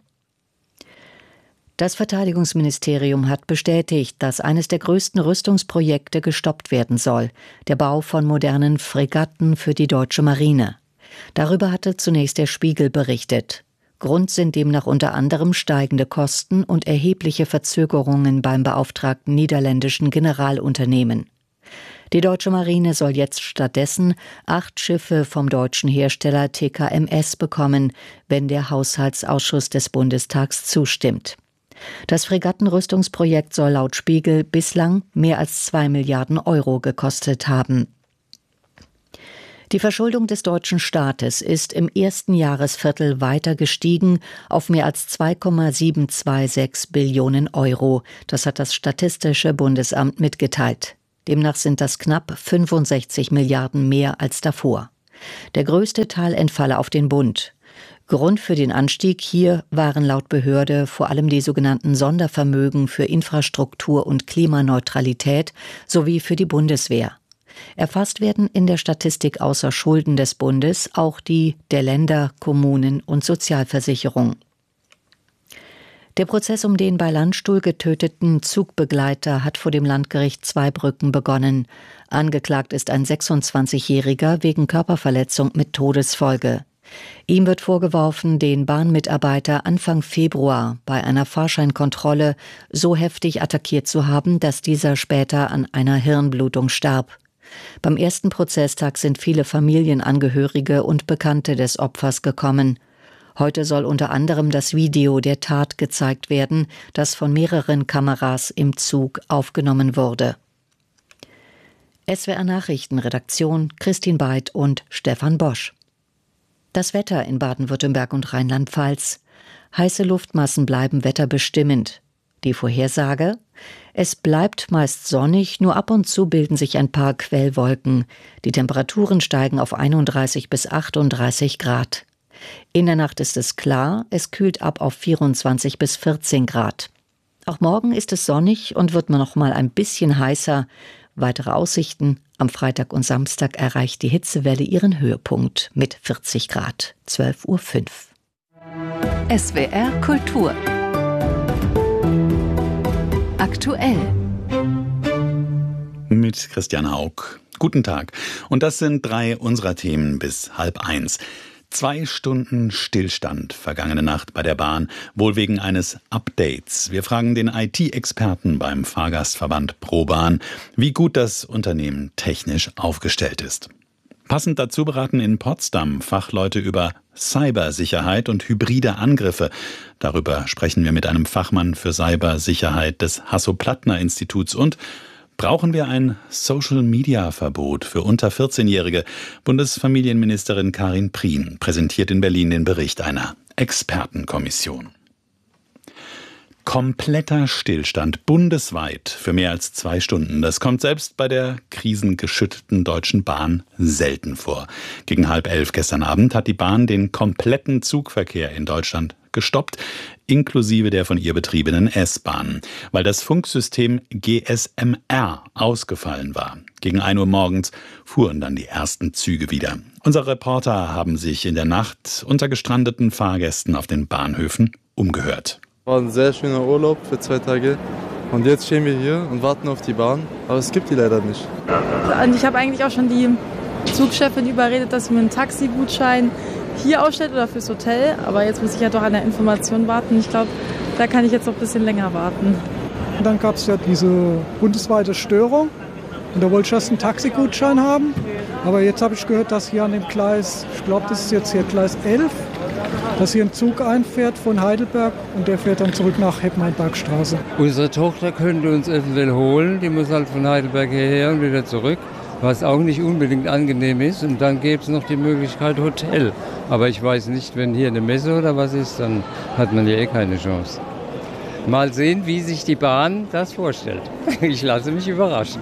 Das Verteidigungsministerium hat bestätigt, dass eines der größten Rüstungsprojekte gestoppt werden soll, der Bau von modernen Fregatten für die deutsche Marine. Darüber hatte zunächst der Spiegel berichtet. Grund sind demnach unter anderem steigende Kosten und erhebliche Verzögerungen beim beauftragten niederländischen Generalunternehmen. Die deutsche Marine soll jetzt stattdessen 8 Schiffe vom deutschen Hersteller TKMS bekommen, wenn der Haushaltsausschuss des Bundestags zustimmt. Das Fregattenrüstungsprojekt soll laut Spiegel bislang mehr als 2 Milliarden Euro gekostet haben. Die Verschuldung des deutschen Staates ist im ersten Jahresviertel weiter gestiegen auf mehr als 2,726 Billionen Euro. Das hat das Statistische Bundesamt mitgeteilt. Demnach sind das knapp 65 Milliarden mehr als davor. Der größte Teil entfalle auf den Bund. Grund für den Anstieg hier waren laut Behörde vor allem die sogenannten Sondervermögen für Infrastruktur und Klimaneutralität sowie für die Bundeswehr. Erfasst werden in der Statistik außer Schulden des Bundes auch die der Länder, Kommunen und Sozialversicherung. Der Prozess um den bei Landstuhl getöteten Zugbegleiter hat vor dem Landgericht Zweibrücken begonnen. Angeklagt ist ein 26-Jähriger wegen Körperverletzung mit Todesfolge. Ihm wird vorgeworfen, den Bahnmitarbeiter Anfang Februar bei einer Fahrscheinkontrolle so heftig attackiert zu haben, dass dieser später an einer Hirnblutung starb. Beim ersten Prozesstag sind viele Familienangehörige und Bekannte des Opfers gekommen. Heute soll unter anderem das Video der Tat gezeigt werden, das von mehreren Kameras im Zug aufgenommen wurde. SWR Nachrichtenredaktion Christine Beid und Stefan Bosch. Das Wetter in Baden-Württemberg und Rheinland-Pfalz. Heiße Luftmassen bleiben wetterbestimmend. Die Vorhersage? Es bleibt meist sonnig, nur ab und zu bilden sich ein paar Quellwolken. Die Temperaturen steigen auf 31 bis 38 Grad. In der Nacht ist es klar, es kühlt ab auf 24 bis 14 Grad. Auch morgen ist es sonnig und wird noch mal ein bisschen heißer. Weitere Aussichten: Am Freitag und Samstag erreicht die Hitzewelle ihren Höhepunkt mit 40 Grad. 12:05 Uhr. SWR Kultur. Aktuell. Mit Christian Haug. Guten Tag. Und das sind 3 unserer Themen bis 12:30. 2 Stunden Stillstand vergangene Nacht bei der Bahn, wohl wegen eines Updates. Wir fragen den IT-Experten beim Fahrgastverband ProBahn, wie gut das Unternehmen technisch aufgestellt ist. Passend dazu beraten in Potsdam Fachleute über Cybersicherheit und hybride Angriffe. Darüber sprechen wir mit einem Fachmann für Cybersicherheit des Hasso-Plattner-Instituts. Und brauchen wir ein Social-Media-Verbot für unter 14-Jährige? Bundesfamilienministerin Karin Prien präsentiert in Berlin den Bericht einer Expertenkommission. Kompletter Stillstand bundesweit für mehr als 2 Stunden. Das kommt selbst bei der krisengeschüttelten Deutschen Bahn selten vor. Gegen 10:30 gestern Abend hat die Bahn den kompletten Zugverkehr in Deutschland gestoppt, inklusive der von ihr betriebenen S-Bahnen, weil das Funksystem GSMR ausgefallen war. Gegen 1 Uhr morgens fuhren dann die ersten Züge wieder. Unsere Reporter haben sich in der Nacht unter gestrandeten Fahrgästen auf den Bahnhöfen umgehört. War ein sehr schöner Urlaub für 2 Tage und jetzt stehen wir hier und warten auf die Bahn, aber es gibt die leider nicht. Und ich habe eigentlich auch schon die Zugchefin überredet, dass sie mir einen Taxigutschein hier ausstellt oder fürs Hotel, aber jetzt muss ich ja doch an der Information warten. Ich glaube, da kann ich jetzt noch ein bisschen länger warten. Und dann gab es ja diese bundesweite Störung und da wollte ich erst einen Taxigutschein haben, aber jetzt habe ich gehört, dass hier an dem Gleis, ich glaube, das ist jetzt hier Gleis 11, dass hier ein Zug einfährt von Heidelberg und der fährt dann zurück nach Hepp-Meinbergstraße. Unsere Tochter könnte uns eventuell holen, die muss halt von Heidelberg hierher und wieder zurück, was auch nicht unbedingt angenehm ist. Und dann gäbe es noch die Möglichkeit Hotel. Aber ich weiß nicht, wenn hier eine Messe oder was ist, dann hat man ja keine Chance. Mal sehen, wie sich die Bahn das vorstellt. Ich lasse mich überraschen.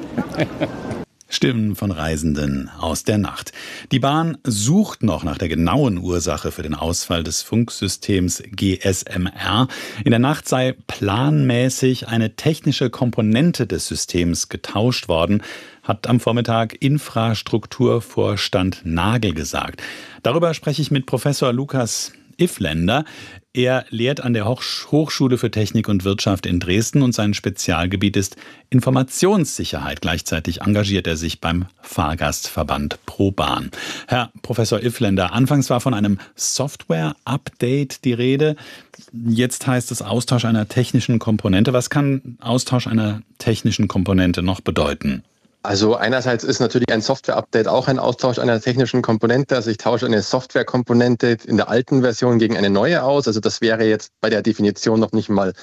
Stimmen von Reisenden aus der Nacht. Die Bahn sucht noch nach der genauen Ursache für den Ausfall des Funksystems GSMR. In der Nacht sei planmäßig eine technische Komponente des Systems getauscht worden, hat am Vormittag Infrastrukturvorstand Nagel gesagt. Darüber spreche ich mit Professor Lukas Iffländer. Er lehrt an der Hochschule für Technik und Wirtschaft in Dresden und sein Spezialgebiet ist Informationssicherheit. Gleichzeitig engagiert er sich beim Fahrgastverband ProBahn. Herr Professor Iffländer, anfangs war von einem Software-Update die Rede. Jetzt heißt es Austausch einer technischen Komponente. Was kann Austausch einer technischen Komponente noch bedeuten? Also einerseits ist natürlich ein Software-Update auch ein Austausch einer technischen Komponente. Also ich tausche eine Software-Komponente in der alten Version gegen eine neue aus. Also das wäre jetzt bei der Definition noch nicht mal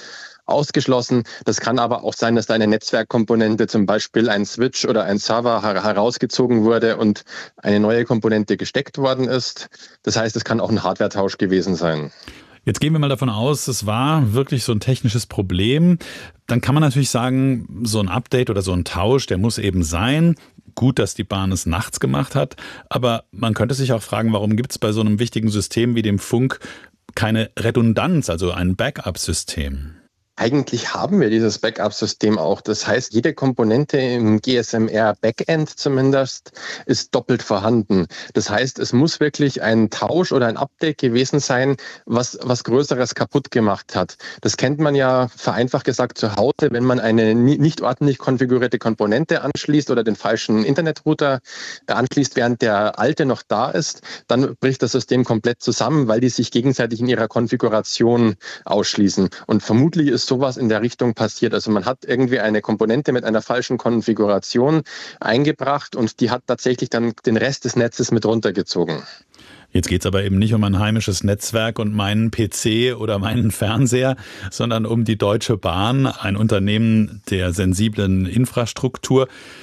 ausgeschlossen. Das kann aber auch sein, dass da eine Netzwerkkomponente, zum Beispiel ein Switch oder ein Server herausgezogen wurde und eine neue Komponente gesteckt worden ist. Das heißt, es kann auch ein Hardware-Tausch gewesen sein. Jetzt gehen wir mal davon aus, es war wirklich so ein technisches Problem. Dann kann man natürlich sagen, so ein Update oder so ein Tausch, der muss eben sein. Gut, dass die Bahn es nachts gemacht hat. Aber man könnte sich auch fragen, warum gibt es bei so einem wichtigen System wie dem Funk keine Redundanz, also ein Backup-System? Eigentlich haben wir dieses Backup-System auch. Das heißt, jede Komponente im GSM-R-Backend zumindest ist doppelt vorhanden. Das heißt, es muss wirklich ein Tausch oder ein Update gewesen sein, was Größeres kaputt gemacht hat. Das kennt man ja vereinfacht gesagt zu Hause, wenn man eine nicht ordentlich konfigurierte Komponente anschließt oder den falschen Internetrouter anschließt, während der alte noch da ist, dann bricht das System komplett zusammen, weil die sich gegenseitig in ihrer Konfiguration ausschließen. Und vermutlich ist sowas in der Richtung passiert. Also man hat irgendwie eine Komponente mit einer falschen Konfiguration eingebracht und die hat tatsächlich dann den Rest des Netzes mit runtergezogen. Jetzt geht es aber eben nicht um ein heimisches Netzwerk und meinen PC oder meinen Fernseher, sondern um die Deutsche Bahn, ein Unternehmen der sensiblen Infrastruktur.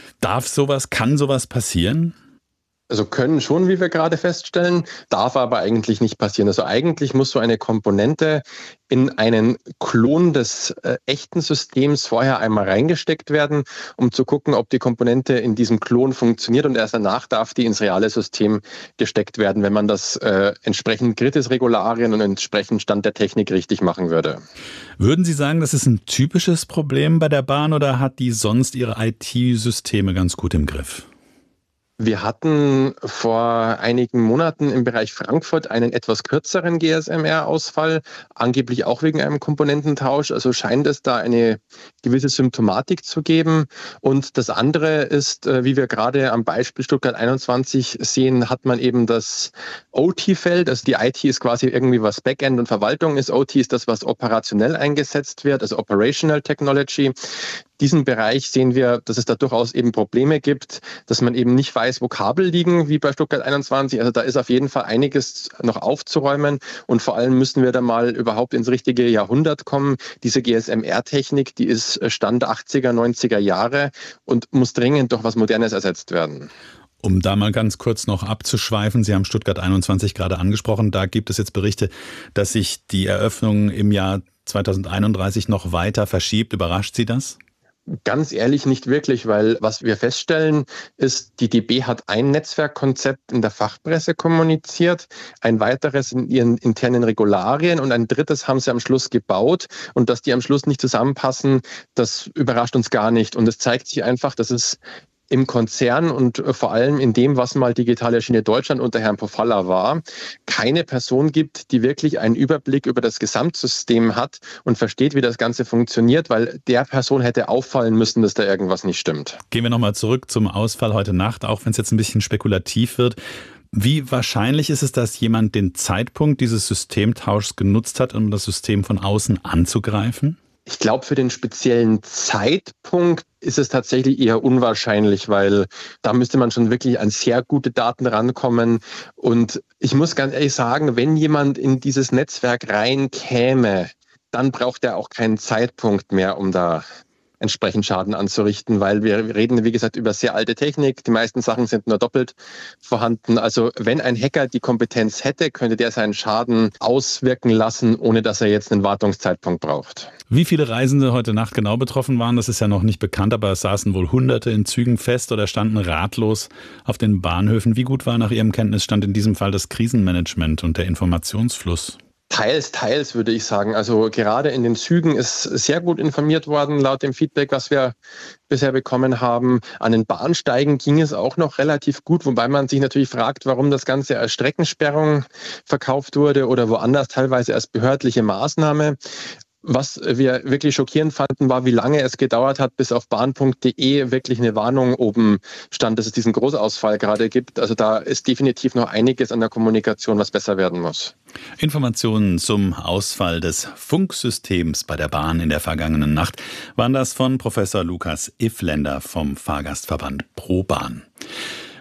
Kann sowas passieren? Also können schon, wie wir gerade feststellen, darf aber eigentlich nicht passieren. Also eigentlich muss so eine Komponente in einen Klon des echten Systems vorher einmal reingesteckt werden, um zu gucken, ob die Komponente in diesem Klon funktioniert, und erst danach darf die ins reale System gesteckt werden, wenn man das entsprechend Kritis-Regularien und entsprechend Stand der Technik richtig machen würde. Würden Sie sagen, das ist ein typisches Problem bei der Bahn oder hat die sonst ihre IT-Systeme ganz gut im Griff? Wir hatten vor einigen Monaten im Bereich Frankfurt einen etwas kürzeren GSM-R-Ausfall, angeblich auch wegen einem Komponententausch. Also scheint es da eine gewisse Symptomatik zu geben. Und das andere ist, wie wir gerade am Beispiel Stuttgart 21 sehen, hat man eben das OT-Feld. Also die IT ist quasi irgendwie was Backend und Verwaltung ist. OT ist das, was operationell eingesetzt wird, also Operational Technology. Diesen Bereich sehen wir, dass es da durchaus eben Probleme gibt, dass man eben nicht weiß, wo Kabel liegen, wie bei Stuttgart 21. Also da ist auf jeden Fall einiges noch aufzuräumen, und vor allem müssen wir da mal überhaupt ins richtige Jahrhundert kommen. Diese GSM-R-Technik, die ist Stand 80er, 90er Jahre und muss dringend durch was Modernes ersetzt werden. Um da mal ganz kurz noch abzuschweifen, Sie haben Stuttgart 21 gerade angesprochen, da gibt es jetzt Berichte, dass sich die Eröffnung im Jahr 2031 noch weiter verschiebt. Überrascht Sie das? Ganz ehrlich nicht wirklich, weil was wir feststellen ist, die DB hat ein Netzwerkkonzept in der Fachpresse kommuniziert, ein weiteres in ihren internen Regularien und ein drittes haben sie am Schluss gebaut, und dass die am Schluss nicht zusammenpassen, das überrascht uns gar nicht, und es zeigt sich einfach, dass es im Konzern und vor allem in dem, was mal Digitale Schiene Deutschland unter Herrn Pofalla war, keine Person gibt, die wirklich einen Überblick über das Gesamtsystem hat und versteht, wie das Ganze funktioniert, weil der Person hätte auffallen müssen, dass da irgendwas nicht stimmt. Gehen wir nochmal zurück zum Ausfall heute Nacht, auch wenn es jetzt ein bisschen spekulativ wird. Wie wahrscheinlich ist es, dass jemand den Zeitpunkt dieses Systemtauschs genutzt hat, um das System von außen anzugreifen? Ich glaube, für den speziellen Zeitpunkt ist es tatsächlich eher unwahrscheinlich, weil da müsste man schon wirklich an sehr gute Daten rankommen. Und ich muss ganz ehrlich sagen, wenn jemand in dieses Netzwerk reinkäme, dann braucht er auch keinen Zeitpunkt mehr, um da entsprechend Schaden anzurichten, weil wir reden, wie gesagt, über sehr alte Technik. Die meisten Sachen sind nur doppelt vorhanden. Also wenn ein Hacker die Kompetenz hätte, könnte der seinen Schaden auswirken lassen, ohne dass er jetzt einen Wartungszeitpunkt braucht. Wie viele Reisende heute Nacht genau betroffen waren, das ist ja noch nicht bekannt, aber es saßen wohl Hunderte in Zügen fest oder standen ratlos auf den Bahnhöfen. Wie gut war nach Ihrem Kenntnisstand in diesem Fall das Krisenmanagement und der Informationsfluss? Teils würde ich sagen. Also gerade in den Zügen ist sehr gut informiert worden, laut dem Feedback, was wir bisher bekommen haben. An den Bahnsteigen ging es auch noch relativ gut, wobei man sich natürlich fragt, warum das Ganze als Streckensperrung verkauft wurde oder woanders teilweise als behördliche Maßnahme. Was wir wirklich schockierend fanden, war, wie lange es gedauert hat, bis auf bahn.de wirklich eine Warnung oben stand, dass es diesen Großausfall gerade gibt. Also da ist definitiv noch einiges an der Kommunikation, was besser werden muss. Informationen zum Ausfall des Funksystems bei der Bahn in der vergangenen Nacht waren das von Professor Lukas Iffländer vom Fahrgastverband ProBahn.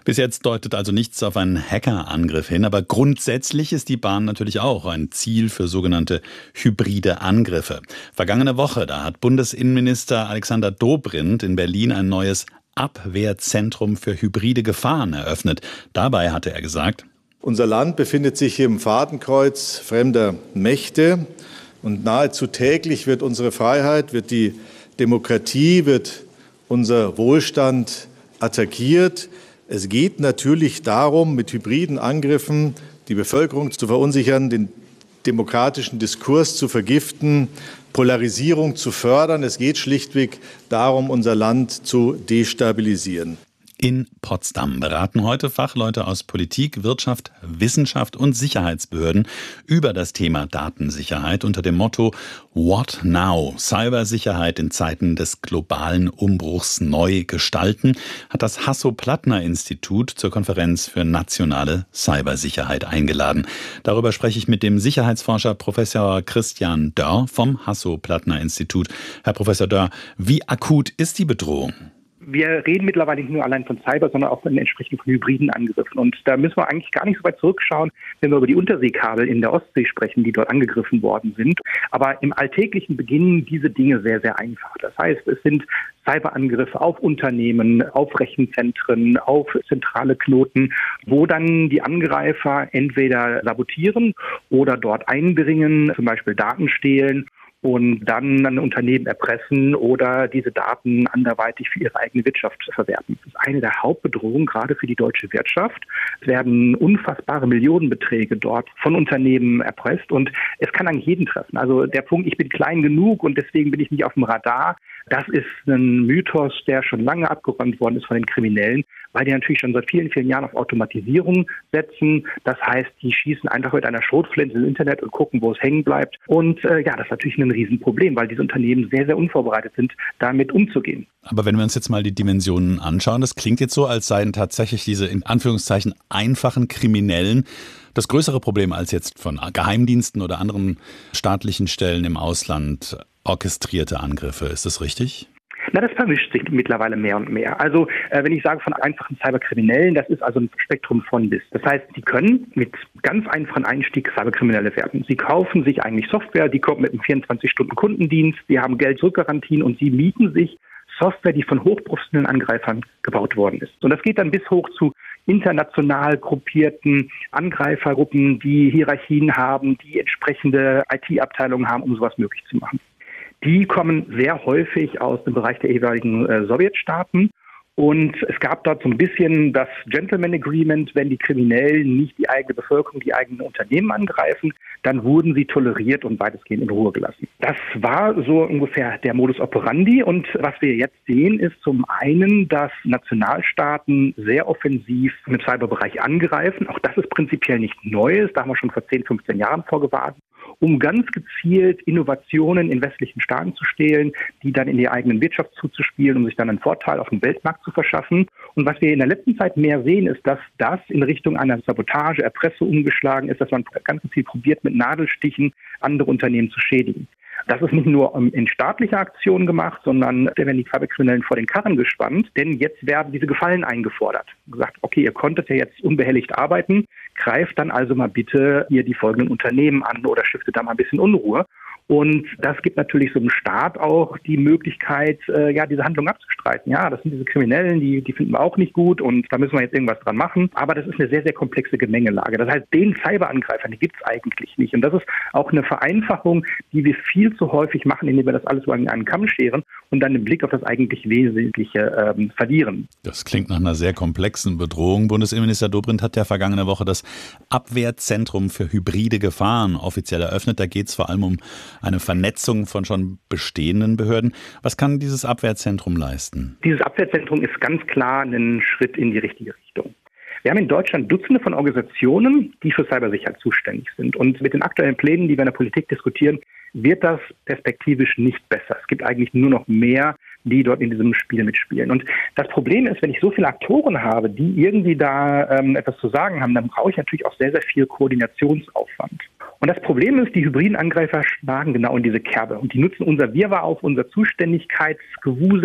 Bis jetzt deutet also nichts auf einen Hackerangriff hin, aber grundsätzlich ist die Bahn natürlich auch ein Ziel für sogenannte hybride Angriffe. Vergangene Woche, da hat Bundesinnenminister Alexander Dobrindt in Berlin ein neues Abwehrzentrum für hybride Gefahren eröffnet. Dabei hatte er gesagt: Unser Land befindet sich hier im Fadenkreuz fremder Mächte und nahezu täglich wird unsere Freiheit, wird die Demokratie, wird unser Wohlstand attackiert. Es geht natürlich darum, mit hybriden Angriffen die Bevölkerung zu verunsichern, den demokratischen Diskurs zu vergiften, Polarisierung zu fördern. Es geht schlichtweg darum, unser Land zu destabilisieren. In Potsdam beraten heute Fachleute aus Politik, Wirtschaft, Wissenschaft und Sicherheitsbehörden über das Thema Datensicherheit unter dem Motto What Now? Cybersicherheit in Zeiten des globalen Umbruchs neu gestalten, hat das Hasso-Plattner-Institut zur Konferenz für nationale Cybersicherheit eingeladen. Darüber spreche ich mit dem Sicherheitsforscher Professor Christian Dörr vom Hasso-Plattner-Institut. Herr Professor Dörr, wie akut ist die Bedrohung? Wir reden mittlerweile nicht nur allein von Cyber, sondern auch von entsprechend von hybriden Angriffen. Und da müssen wir eigentlich gar nicht so weit zurückschauen, wenn wir über die Unterseekabel in der Ostsee sprechen, die dort angegriffen worden sind. Aber im Alltäglichen beginnen diese Dinge sehr, sehr einfach. Das heißt, es sind Cyberangriffe auf Unternehmen, auf Rechenzentren, auf zentrale Knoten, wo dann die Angreifer entweder sabotieren oder dort eindringen, zum Beispiel Daten stehlen und dann ein Unternehmen erpressen oder diese Daten anderweitig für ihre eigene Wirtschaft verwerten. Das ist eine der Hauptbedrohungen, gerade für die deutsche Wirtschaft. Es werden unfassbare Millionenbeträge dort von Unternehmen erpresst und es kann eigentlich jeden treffen. Also der Punkt, ich bin klein genug und deswegen bin ich nicht auf dem Radar, das ist ein Mythos, der schon lange abgeräumt worden ist von den Kriminellen, weil die natürlich schon seit vielen, vielen Jahren auf Automatisierung setzen. Das heißt, die schießen einfach mit einer Schrotflinte ins Internet und gucken, wo es hängen bleibt. Und das ist natürlich ein Riesenproblem, weil diese Unternehmen sehr, sehr unvorbereitet sind, damit umzugehen. Aber wenn wir uns jetzt mal die Dimensionen anschauen, das klingt jetzt so, als seien tatsächlich diese in Anführungszeichen einfachen Kriminellen das größere Problem als jetzt von Geheimdiensten oder anderen staatlichen Stellen im Ausland orchestrierte Angriffe. Ist das richtig? Na, das vermischt sich mittlerweile mehr und mehr. Also wenn ich sage von einfachen Cyberkriminellen, das ist also ein Spektrum von bis. Das heißt, die können mit ganz einfachen Einstieg Cyberkriminelle werden. Sie kaufen sich eigentlich Software, die kommt mit einem 24-Stunden-Kundendienst, die haben Geld-Zurückgarantien und sie mieten sich Software, die von hochprofessionellen Angreifern gebaut worden ist. Und das geht dann bis hoch zu international gruppierten Angreifergruppen, die Hierarchien haben, die entsprechende IT-Abteilungen haben, um sowas möglich zu machen. Die kommen sehr häufig aus dem Bereich der jeweiligen Sowjetstaaten. Und es gab dort so ein bisschen das Gentleman Agreement, wenn die Kriminellen nicht die eigene Bevölkerung, die eigenen Unternehmen angreifen, dann wurden sie toleriert und weitestgehend in Ruhe gelassen. Das war so ungefähr der Modus operandi. Und was wir jetzt sehen, ist zum einen, dass Nationalstaaten sehr offensiv im Cyberbereich angreifen. Auch das ist prinzipiell nicht Neues. Da haben wir schon vor 10, 15 Jahren vorgewarnt, um ganz gezielt Innovationen in westlichen Staaten zu stehlen, die dann in die eigenen Wirtschaft zuzuspielen, um sich dann einen Vorteil auf dem Weltmarkt zu verschaffen. Und was wir in der letzten Zeit mehr sehen, ist, dass das in Richtung einer Sabotage, Erpressung umgeschlagen ist, dass man ganz gezielt probiert, mit Nadelstichen andere Unternehmen zu schädigen. Das ist nicht nur in staatlicher Aktion gemacht, sondern da werden die Cyberkriminellen vor den Karren gespannt, denn jetzt werden diese Gefallen eingefordert. Gesagt, okay, ihr konntet ja jetzt unbehelligt arbeiten, greift dann also mal bitte hier die folgenden Unternehmen an oder stiftet da mal ein bisschen Unruhe. Und das gibt natürlich so einem Staat auch die Möglichkeit, diese Handlung abzustreiten. Ja, das sind diese Kriminellen, die finden wir auch nicht gut und da müssen wir jetzt irgendwas dran machen. Aber das ist eine sehr, sehr komplexe Gemengelage. Das heißt, den Cyberangreifern, die gibt es eigentlich nicht. Und das ist auch eine Vereinfachung, die wir viel zu häufig machen, indem wir das alles über einen Kamm scheren und dann den Blick auf das eigentlich Wesentliche verlieren. Das klingt nach einer sehr komplexen Bedrohung. Bundesinnenminister Dobrindt hat ja vergangene Woche das Abwehrzentrum für hybride Gefahren offiziell eröffnet. Da geht es vor allem um eine Vernetzung von schon bestehenden Behörden. Was kann dieses Abwehrzentrum leisten? Dieses Abwehrzentrum ist ganz klar ein Schritt in die richtige Richtung. Wir haben in Deutschland Dutzende von Organisationen, die für Cybersicherheit zuständig sind. Und mit den aktuellen Plänen, die wir in der Politik diskutieren, wird das perspektivisch nicht besser. Es gibt eigentlich nur noch mehr, die dort in diesem Spiel mitspielen. Und das Problem ist, wenn ich so viele Aktoren habe, die irgendwie da etwas zu sagen haben, dann brauche ich natürlich auch sehr, sehr viel Koordinationsaufwand. Und das Problem ist, die hybriden Angreifer schlagen genau in diese Kerbe. Und die nutzen unser Wirrwarr auf, unser Zuständigkeitsgewusel,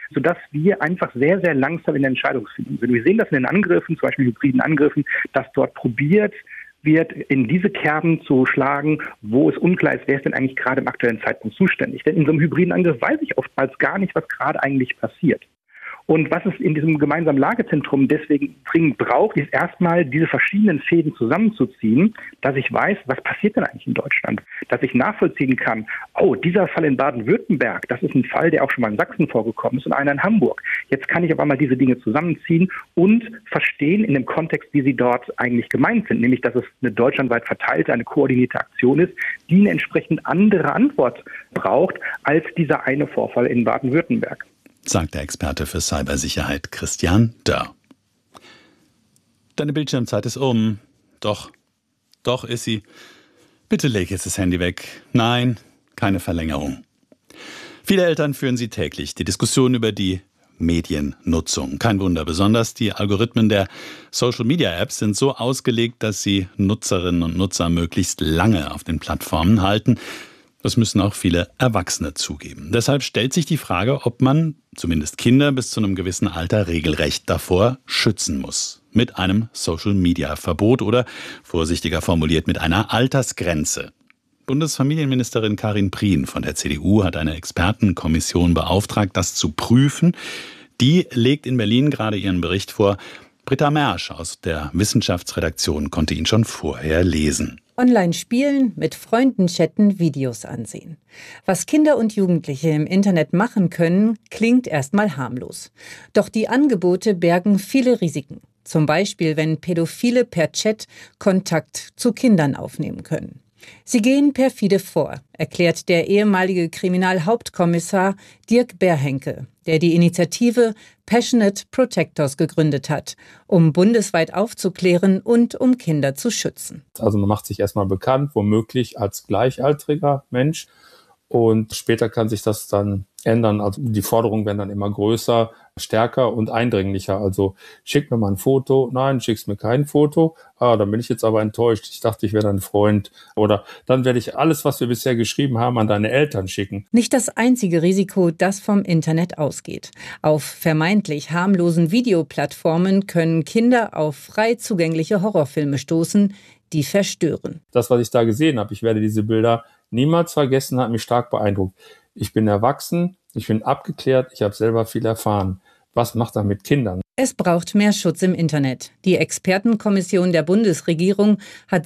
sodass wir einfach sehr, sehr langsam in der Entscheidungsfindung sind. Wir sehen das in den Angriffen, zum Beispiel hybriden Angriffen, dass dort probiert wird, in diese Kerben zu schlagen, wo es unklar ist, wer ist denn eigentlich gerade im aktuellen Zeitpunkt zuständig. Denn in so einem hybriden Angriff weiß ich oftmals gar nicht, was gerade eigentlich passiert. Und was es in diesem gemeinsamen Lagezentrum deswegen dringend braucht, ist erstmal diese verschiedenen Fäden zusammenzuziehen, dass ich weiß, was passiert denn eigentlich in Deutschland? Dass ich nachvollziehen kann, oh, dieser Fall in Baden-Württemberg, das ist ein Fall, der auch schon mal in Sachsen vorgekommen ist und einer in Hamburg. Jetzt kann ich auf einmal diese Dinge zusammenziehen und verstehen in dem Kontext, wie sie dort eigentlich gemeint sind. Nämlich, dass es eine deutschlandweit verteilte, eine koordinierte Aktion ist, die eine entsprechend andere Antwort braucht als dieser eine Vorfall in Baden-Württemberg. Sagt der Experte für Cybersicherheit Christian Dörr. Deine Bildschirmzeit ist um. Doch ist sie. Bitte leg jetzt das Handy weg. Nein, keine Verlängerung. Viele Eltern führen sie täglich, die Diskussion über die Mediennutzung. Kein Wunder, besonders die Algorithmen der Social-Media-Apps sind so ausgelegt, dass sie Nutzerinnen und Nutzer möglichst lange auf den Plattformen halten. Das müssen auch viele Erwachsene zugeben. Deshalb stellt sich die Frage, ob man zumindest Kinder bis zu einem gewissen Alter regelrecht davor schützen muss. Mit einem Social-Media-Verbot oder, vorsichtiger formuliert, mit einer Altersgrenze. Bundesfamilienministerin Karin Prien von der CDU hat eine Expertenkommission beauftragt, das zu prüfen. Die legt in Berlin gerade ihren Bericht vor. Britta Mersch aus der Wissenschaftsredaktion konnte ihn schon vorher lesen. Online spielen, mit Freunden chatten, Videos ansehen. Was Kinder und Jugendliche im Internet machen können, klingt erstmal harmlos. Doch die Angebote bergen viele Risiken. Zum Beispiel, wenn Pädophile per Chat Kontakt zu Kindern aufnehmen können. Sie gehen perfide vor, erklärt der ehemalige Kriminalhauptkommissar Dirk Berhenke, der die Initiative Passionate Protectors gegründet hat, um bundesweit aufzuklären und um Kinder zu schützen. Also man macht sich erstmal bekannt, womöglich als gleichaltriger Mensch, und später kann sich das dann ändern. Also die Forderungen werden dann immer größer, stärker und eindringlicher. Also schick mir mal ein Foto. Nein, schickst mir kein Foto. Dann bin ich jetzt aber enttäuscht. Ich dachte, ich wäre dein Freund. Oder dann werde ich alles, was wir bisher geschrieben haben, an deine Eltern schicken. Nicht das einzige Risiko, das vom Internet ausgeht. Auf vermeintlich harmlosen Videoplattformen können Kinder auf frei zugängliche Horrorfilme stoßen, die verstören. Das, was ich da gesehen habe, ich werde diese Bilder niemals vergessen, hat mich stark beeindruckt. Ich bin erwachsen, ich bin abgeklärt, ich habe selber viel erfahren. Was macht das mit Kindern? Es braucht mehr Schutz im Internet. Die Expertenkommission der Bundesregierung hat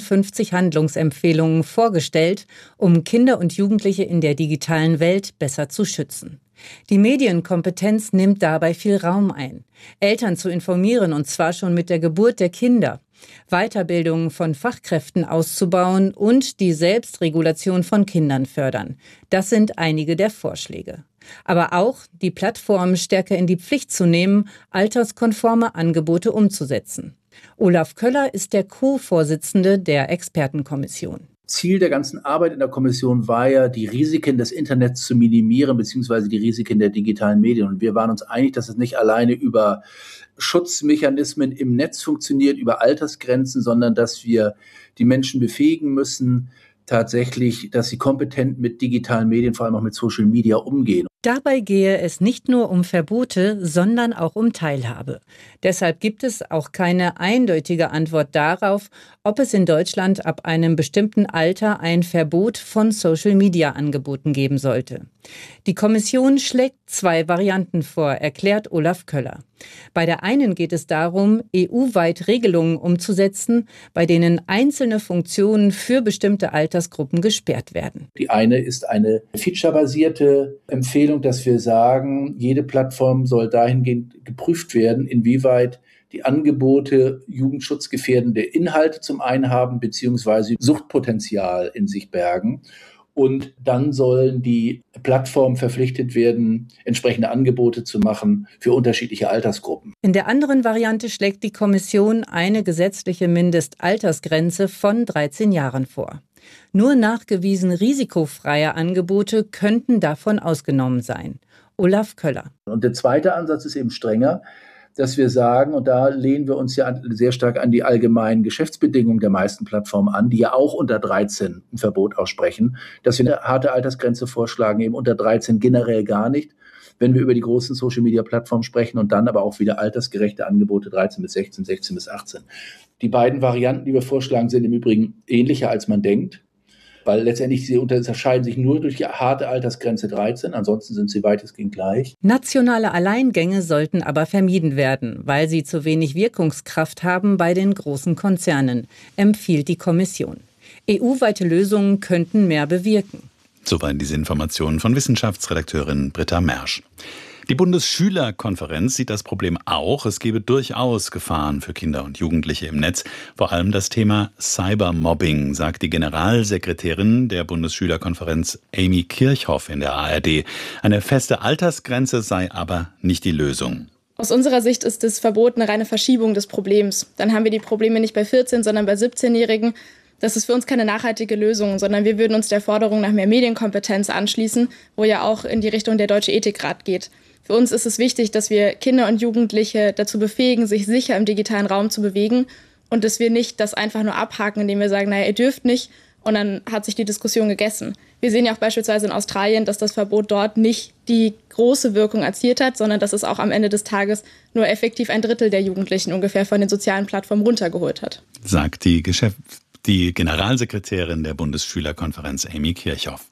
56 Handlungsempfehlungen vorgestellt, um Kinder und Jugendliche in der digitalen Welt besser zu schützen. Die Medienkompetenz nimmt dabei viel Raum ein. Eltern zu informieren, und zwar schon mit der Geburt der Kinder. Weiterbildung von Fachkräften auszubauen und die Selbstregulation von Kindern fördern. Das sind einige der Vorschläge. Aber auch die Plattformen stärker in die Pflicht zu nehmen, alterskonforme Angebote umzusetzen. Olaf Köller ist der Co-Vorsitzende der Expertenkommission. Ziel der ganzen Arbeit in der Kommission war ja, die Risiken des Internets zu minimieren, beziehungsweise die Risiken der digitalen Medien. Und wir waren uns einig, dass es nicht alleine über Schutzmechanismen im Netz funktioniert, über Altersgrenzen, sondern dass wir die Menschen befähigen müssen, tatsächlich, dass sie kompetent mit digitalen Medien, vor allem auch mit Social Media, umgehen. Dabei gehe es nicht nur um Verbote, sondern auch um Teilhabe. Deshalb gibt es auch keine eindeutige Antwort darauf, ob es in Deutschland ab einem bestimmten Alter ein Verbot von Social-Media-Angeboten geben sollte. Die Kommission schlägt 2 Varianten vor, erklärt Olaf Köller. Bei der einen geht es darum, EU-weit Regelungen umzusetzen, bei denen einzelne Funktionen für bestimmte Altersgruppen gesperrt werden. Die eine ist eine featurebasierte Empfehlung, dass wir sagen, jede Plattform soll dahingehend geprüft werden, inwieweit die Angebote jugendschutzgefährdende Inhalte zum einen haben, beziehungsweise Suchtpotenzial in sich bergen. Und dann sollen die Plattformen verpflichtet werden, entsprechende Angebote zu machen für unterschiedliche Altersgruppen. In der anderen Variante schlägt die Kommission eine gesetzliche Mindestaltersgrenze von 13 Jahren vor. Nur nachgewiesen risikofreie Angebote könnten davon ausgenommen sein. Olaf Köller. Und der zweite Ansatz ist eben strenger, dass wir sagen, und da lehnen wir uns ja sehr stark an die allgemeinen Geschäftsbedingungen der meisten Plattformen an, die ja auch unter 13 ein Verbot aussprechen, dass wir eine harte Altersgrenze vorschlagen, eben unter 13 generell gar nicht, wenn wir über die großen Social-Media-Plattformen sprechen und dann aber auch wieder altersgerechte Angebote 13 bis 16, 16 bis 18. Die beiden Varianten, die wir vorschlagen, sind im Übrigen ähnlicher, als man denkt, weil letztendlich sie unterscheiden sich nur durch die harte Altersgrenze 13, ansonsten sind sie weitestgehend gleich. Nationale Alleingänge sollten aber vermieden werden, weil sie zu wenig Wirkungskraft haben bei den großen Konzernen, empfiehlt die Kommission. EU-weite Lösungen könnten mehr bewirken. Soweit diese Informationen von Wissenschaftsredakteurin Britta Mersch. Die Bundesschülerkonferenz sieht das Problem auch. Es gebe durchaus Gefahren für Kinder und Jugendliche im Netz. Vor allem das Thema Cybermobbing, sagt die Generalsekretärin der Bundesschülerkonferenz Amy Kirchhoff in der ARD. Eine feste Altersgrenze sei aber nicht die Lösung. Aus unserer Sicht ist das Verbot eine reine Verschiebung des Problems. Dann haben wir die Probleme nicht bei 14, sondern bei 17-Jährigen. Das ist für uns keine nachhaltige Lösung, sondern wir würden uns der Forderung nach mehr Medienkompetenz anschließen, wo ja auch in die Richtung der Deutsche Ethikrat geht. Für uns ist es wichtig, dass wir Kinder und Jugendliche dazu befähigen, sich sicher im digitalen Raum zu bewegen und dass wir nicht das einfach nur abhaken, indem wir sagen, naja, ihr dürft nicht und dann hat sich die Diskussion gegessen. Wir sehen ja auch beispielsweise in Australien, dass das Verbot dort nicht die große Wirkung erzielt hat, sondern dass es auch am Ende des Tages nur effektiv 1/3 der Jugendlichen ungefähr von den sozialen Plattformen runtergeholt hat. Sagt die Generalsekretärin der Bundesschülerkonferenz Amy Kirchhoff.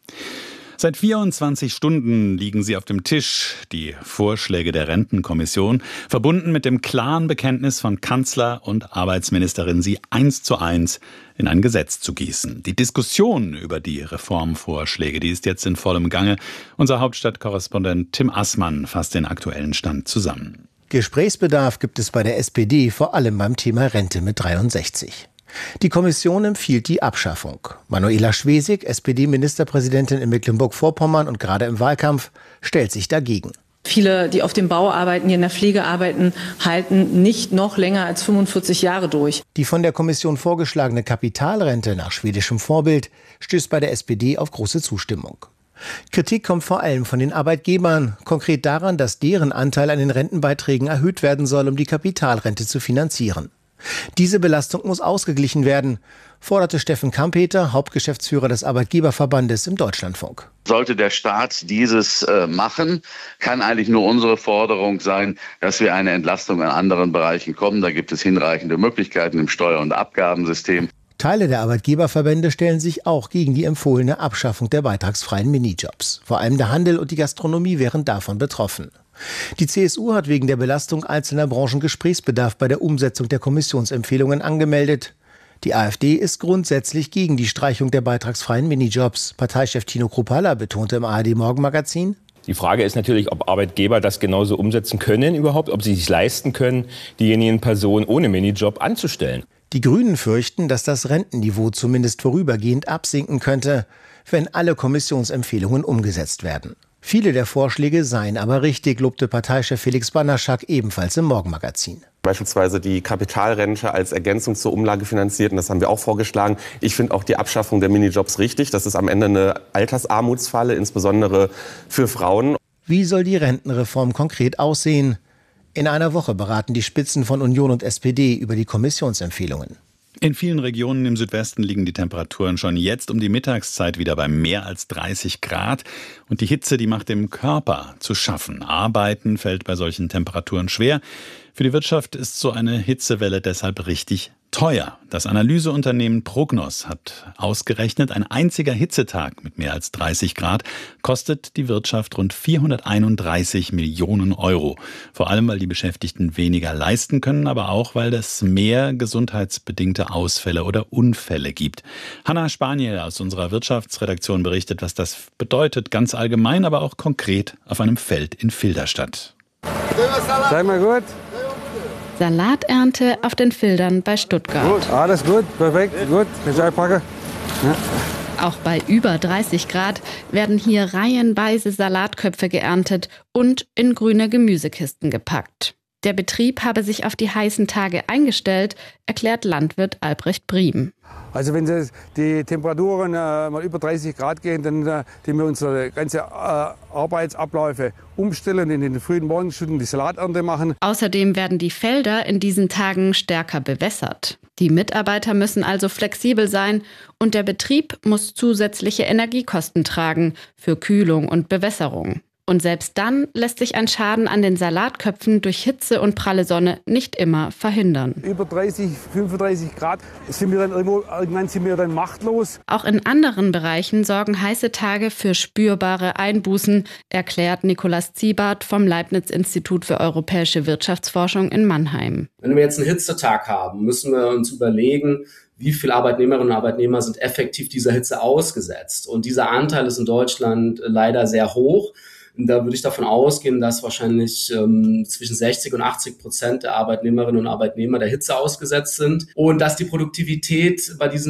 Seit 24 Stunden liegen sie auf dem Tisch, die Vorschläge der Rentenkommission, verbunden mit dem klaren Bekenntnis von Kanzler und Arbeitsministerin, sie 1:1 in ein Gesetz zu gießen. Die Diskussion über die Reformvorschläge, die ist jetzt in vollem Gange. Unser Hauptstadtkorrespondent Tim Assmann fasst den aktuellen Stand zusammen. Gesprächsbedarf gibt es bei der SPD, vor allem beim Thema Rente mit 63. Die Kommission empfiehlt die Abschaffung. Manuela Schwesig, SPD-Ministerpräsidentin in Mecklenburg-Vorpommern und gerade im Wahlkampf, stellt sich dagegen. Viele, die auf dem Bau arbeiten, die in der Pflege arbeiten, halten nicht noch länger als 45 Jahre durch. Die von der Kommission vorgeschlagene Kapitalrente nach schwedischem Vorbild stößt bei der SPD auf große Zustimmung. Kritik kommt vor allem von den Arbeitgebern, konkret daran, dass deren Anteil an den Rentenbeiträgen erhöht werden soll, um die Kapitalrente zu finanzieren. Diese Belastung muss ausgeglichen werden, forderte Steffen Kampeter, Hauptgeschäftsführer des Arbeitgeberverbandes im Deutschlandfunk. Sollte der Staat dieses machen, kann eigentlich nur unsere Forderung sein, dass wir eine Entlastung in anderen Bereichen kommen. Da gibt es hinreichende Möglichkeiten im Steuer- und Abgabensystem. Teile der Arbeitgeberverbände stellen sich auch gegen die empfohlene Abschaffung der beitragsfreien Minijobs. Vor allem der Handel und die Gastronomie wären davon betroffen. Die CSU hat wegen der Belastung einzelner Branchen Gesprächsbedarf bei der Umsetzung der Kommissionsempfehlungen angemeldet. Die AfD ist grundsätzlich gegen die Streichung der beitragsfreien Minijobs. Parteichef Tino Kruppalla betonte im ARD-Morgenmagazin: Die Frage ist natürlich, ob Arbeitgeber das genauso umsetzen können überhaupt, ob sie sich leisten können, diejenigen Personen ohne Minijob anzustellen. Die Grünen fürchten, dass das Rentenniveau zumindest vorübergehend absinken könnte, wenn alle Kommissionsempfehlungen umgesetzt werden. Viele der Vorschläge seien aber richtig, lobte Parteichef Felix Banaschak ebenfalls im Morgenmagazin. Beispielsweise die Kapitalrente als Ergänzung zur Umlage finanziert, und das haben wir auch vorgeschlagen. Ich finde auch die Abschaffung der Minijobs richtig. Das ist am Ende eine Altersarmutsfalle, insbesondere für Frauen. Wie soll die Rentenreform konkret aussehen? In einer Woche beraten die Spitzen von Union und SPD über die Kommissionsempfehlungen. In vielen Regionen im Südwesten liegen die Temperaturen schon jetzt um die Mittagszeit wieder bei mehr als 30 Grad. Und die Hitze, die macht dem Körper zu schaffen. Arbeiten fällt bei solchen Temperaturen schwer. Für die Wirtschaft ist so eine Hitzewelle deshalb richtig teuer. Das Analyseunternehmen Prognos hat ausgerechnet, ein einziger Hitzetag mit mehr als 30 Grad kostet die Wirtschaft rund 431 Millionen Euro. Vor allem, weil die Beschäftigten weniger leisten können, aber auch, weil es mehr gesundheitsbedingte Ausfälle oder Unfälle gibt. Hanna Spaniel aus unserer Wirtschaftsredaktion berichtet, was das bedeutet, ganz allgemein, aber auch konkret auf einem Feld in Filderstadt. Sei mal gut. Salaternte auf den Fildern bei Stuttgart. Gut, alles gut, perfekt, gut. Jetzt einpacken. Ja. Auch bei über 30 Grad werden hier reihenweise Salatköpfe geerntet und in grüne Gemüsekisten gepackt. Der Betrieb habe sich auf die heißen Tage eingestellt, erklärt Landwirt Albrecht Briem. Also wenn die Temperaturen mal über 30 Grad gehen, dann wir unsere ganze Arbeitsabläufe umstellen, in den frühen Morgenstunden die Salaternte machen. Außerdem werden die Felder in diesen Tagen stärker bewässert. Die Mitarbeiter müssen also flexibel sein und der Betrieb muss zusätzliche Energiekosten tragen für Kühlung und Bewässerung. Und selbst dann lässt sich ein Schaden an den Salatköpfen durch Hitze und pralle Sonne nicht immer verhindern. Über 30, 35 Grad irgendwann sind wir dann machtlos. Auch in anderen Bereichen sorgen heiße Tage für spürbare Einbußen, erklärt Nikolaus Ziebart vom Leibniz-Institut für europäische Wirtschaftsforschung in Mannheim. Wenn wir jetzt einen Hitzetag haben, müssen wir uns überlegen, wie viele Arbeitnehmerinnen und Arbeitnehmer sind effektiv dieser Hitze ausgesetzt. Und dieser Anteil ist in Deutschland leider sehr hoch. Da würde ich davon ausgehen, dass wahrscheinlich zwischen 60 und 80% der Arbeitnehmerinnen und Arbeitnehmer der Hitze ausgesetzt sind und dass die Produktivität bei diesen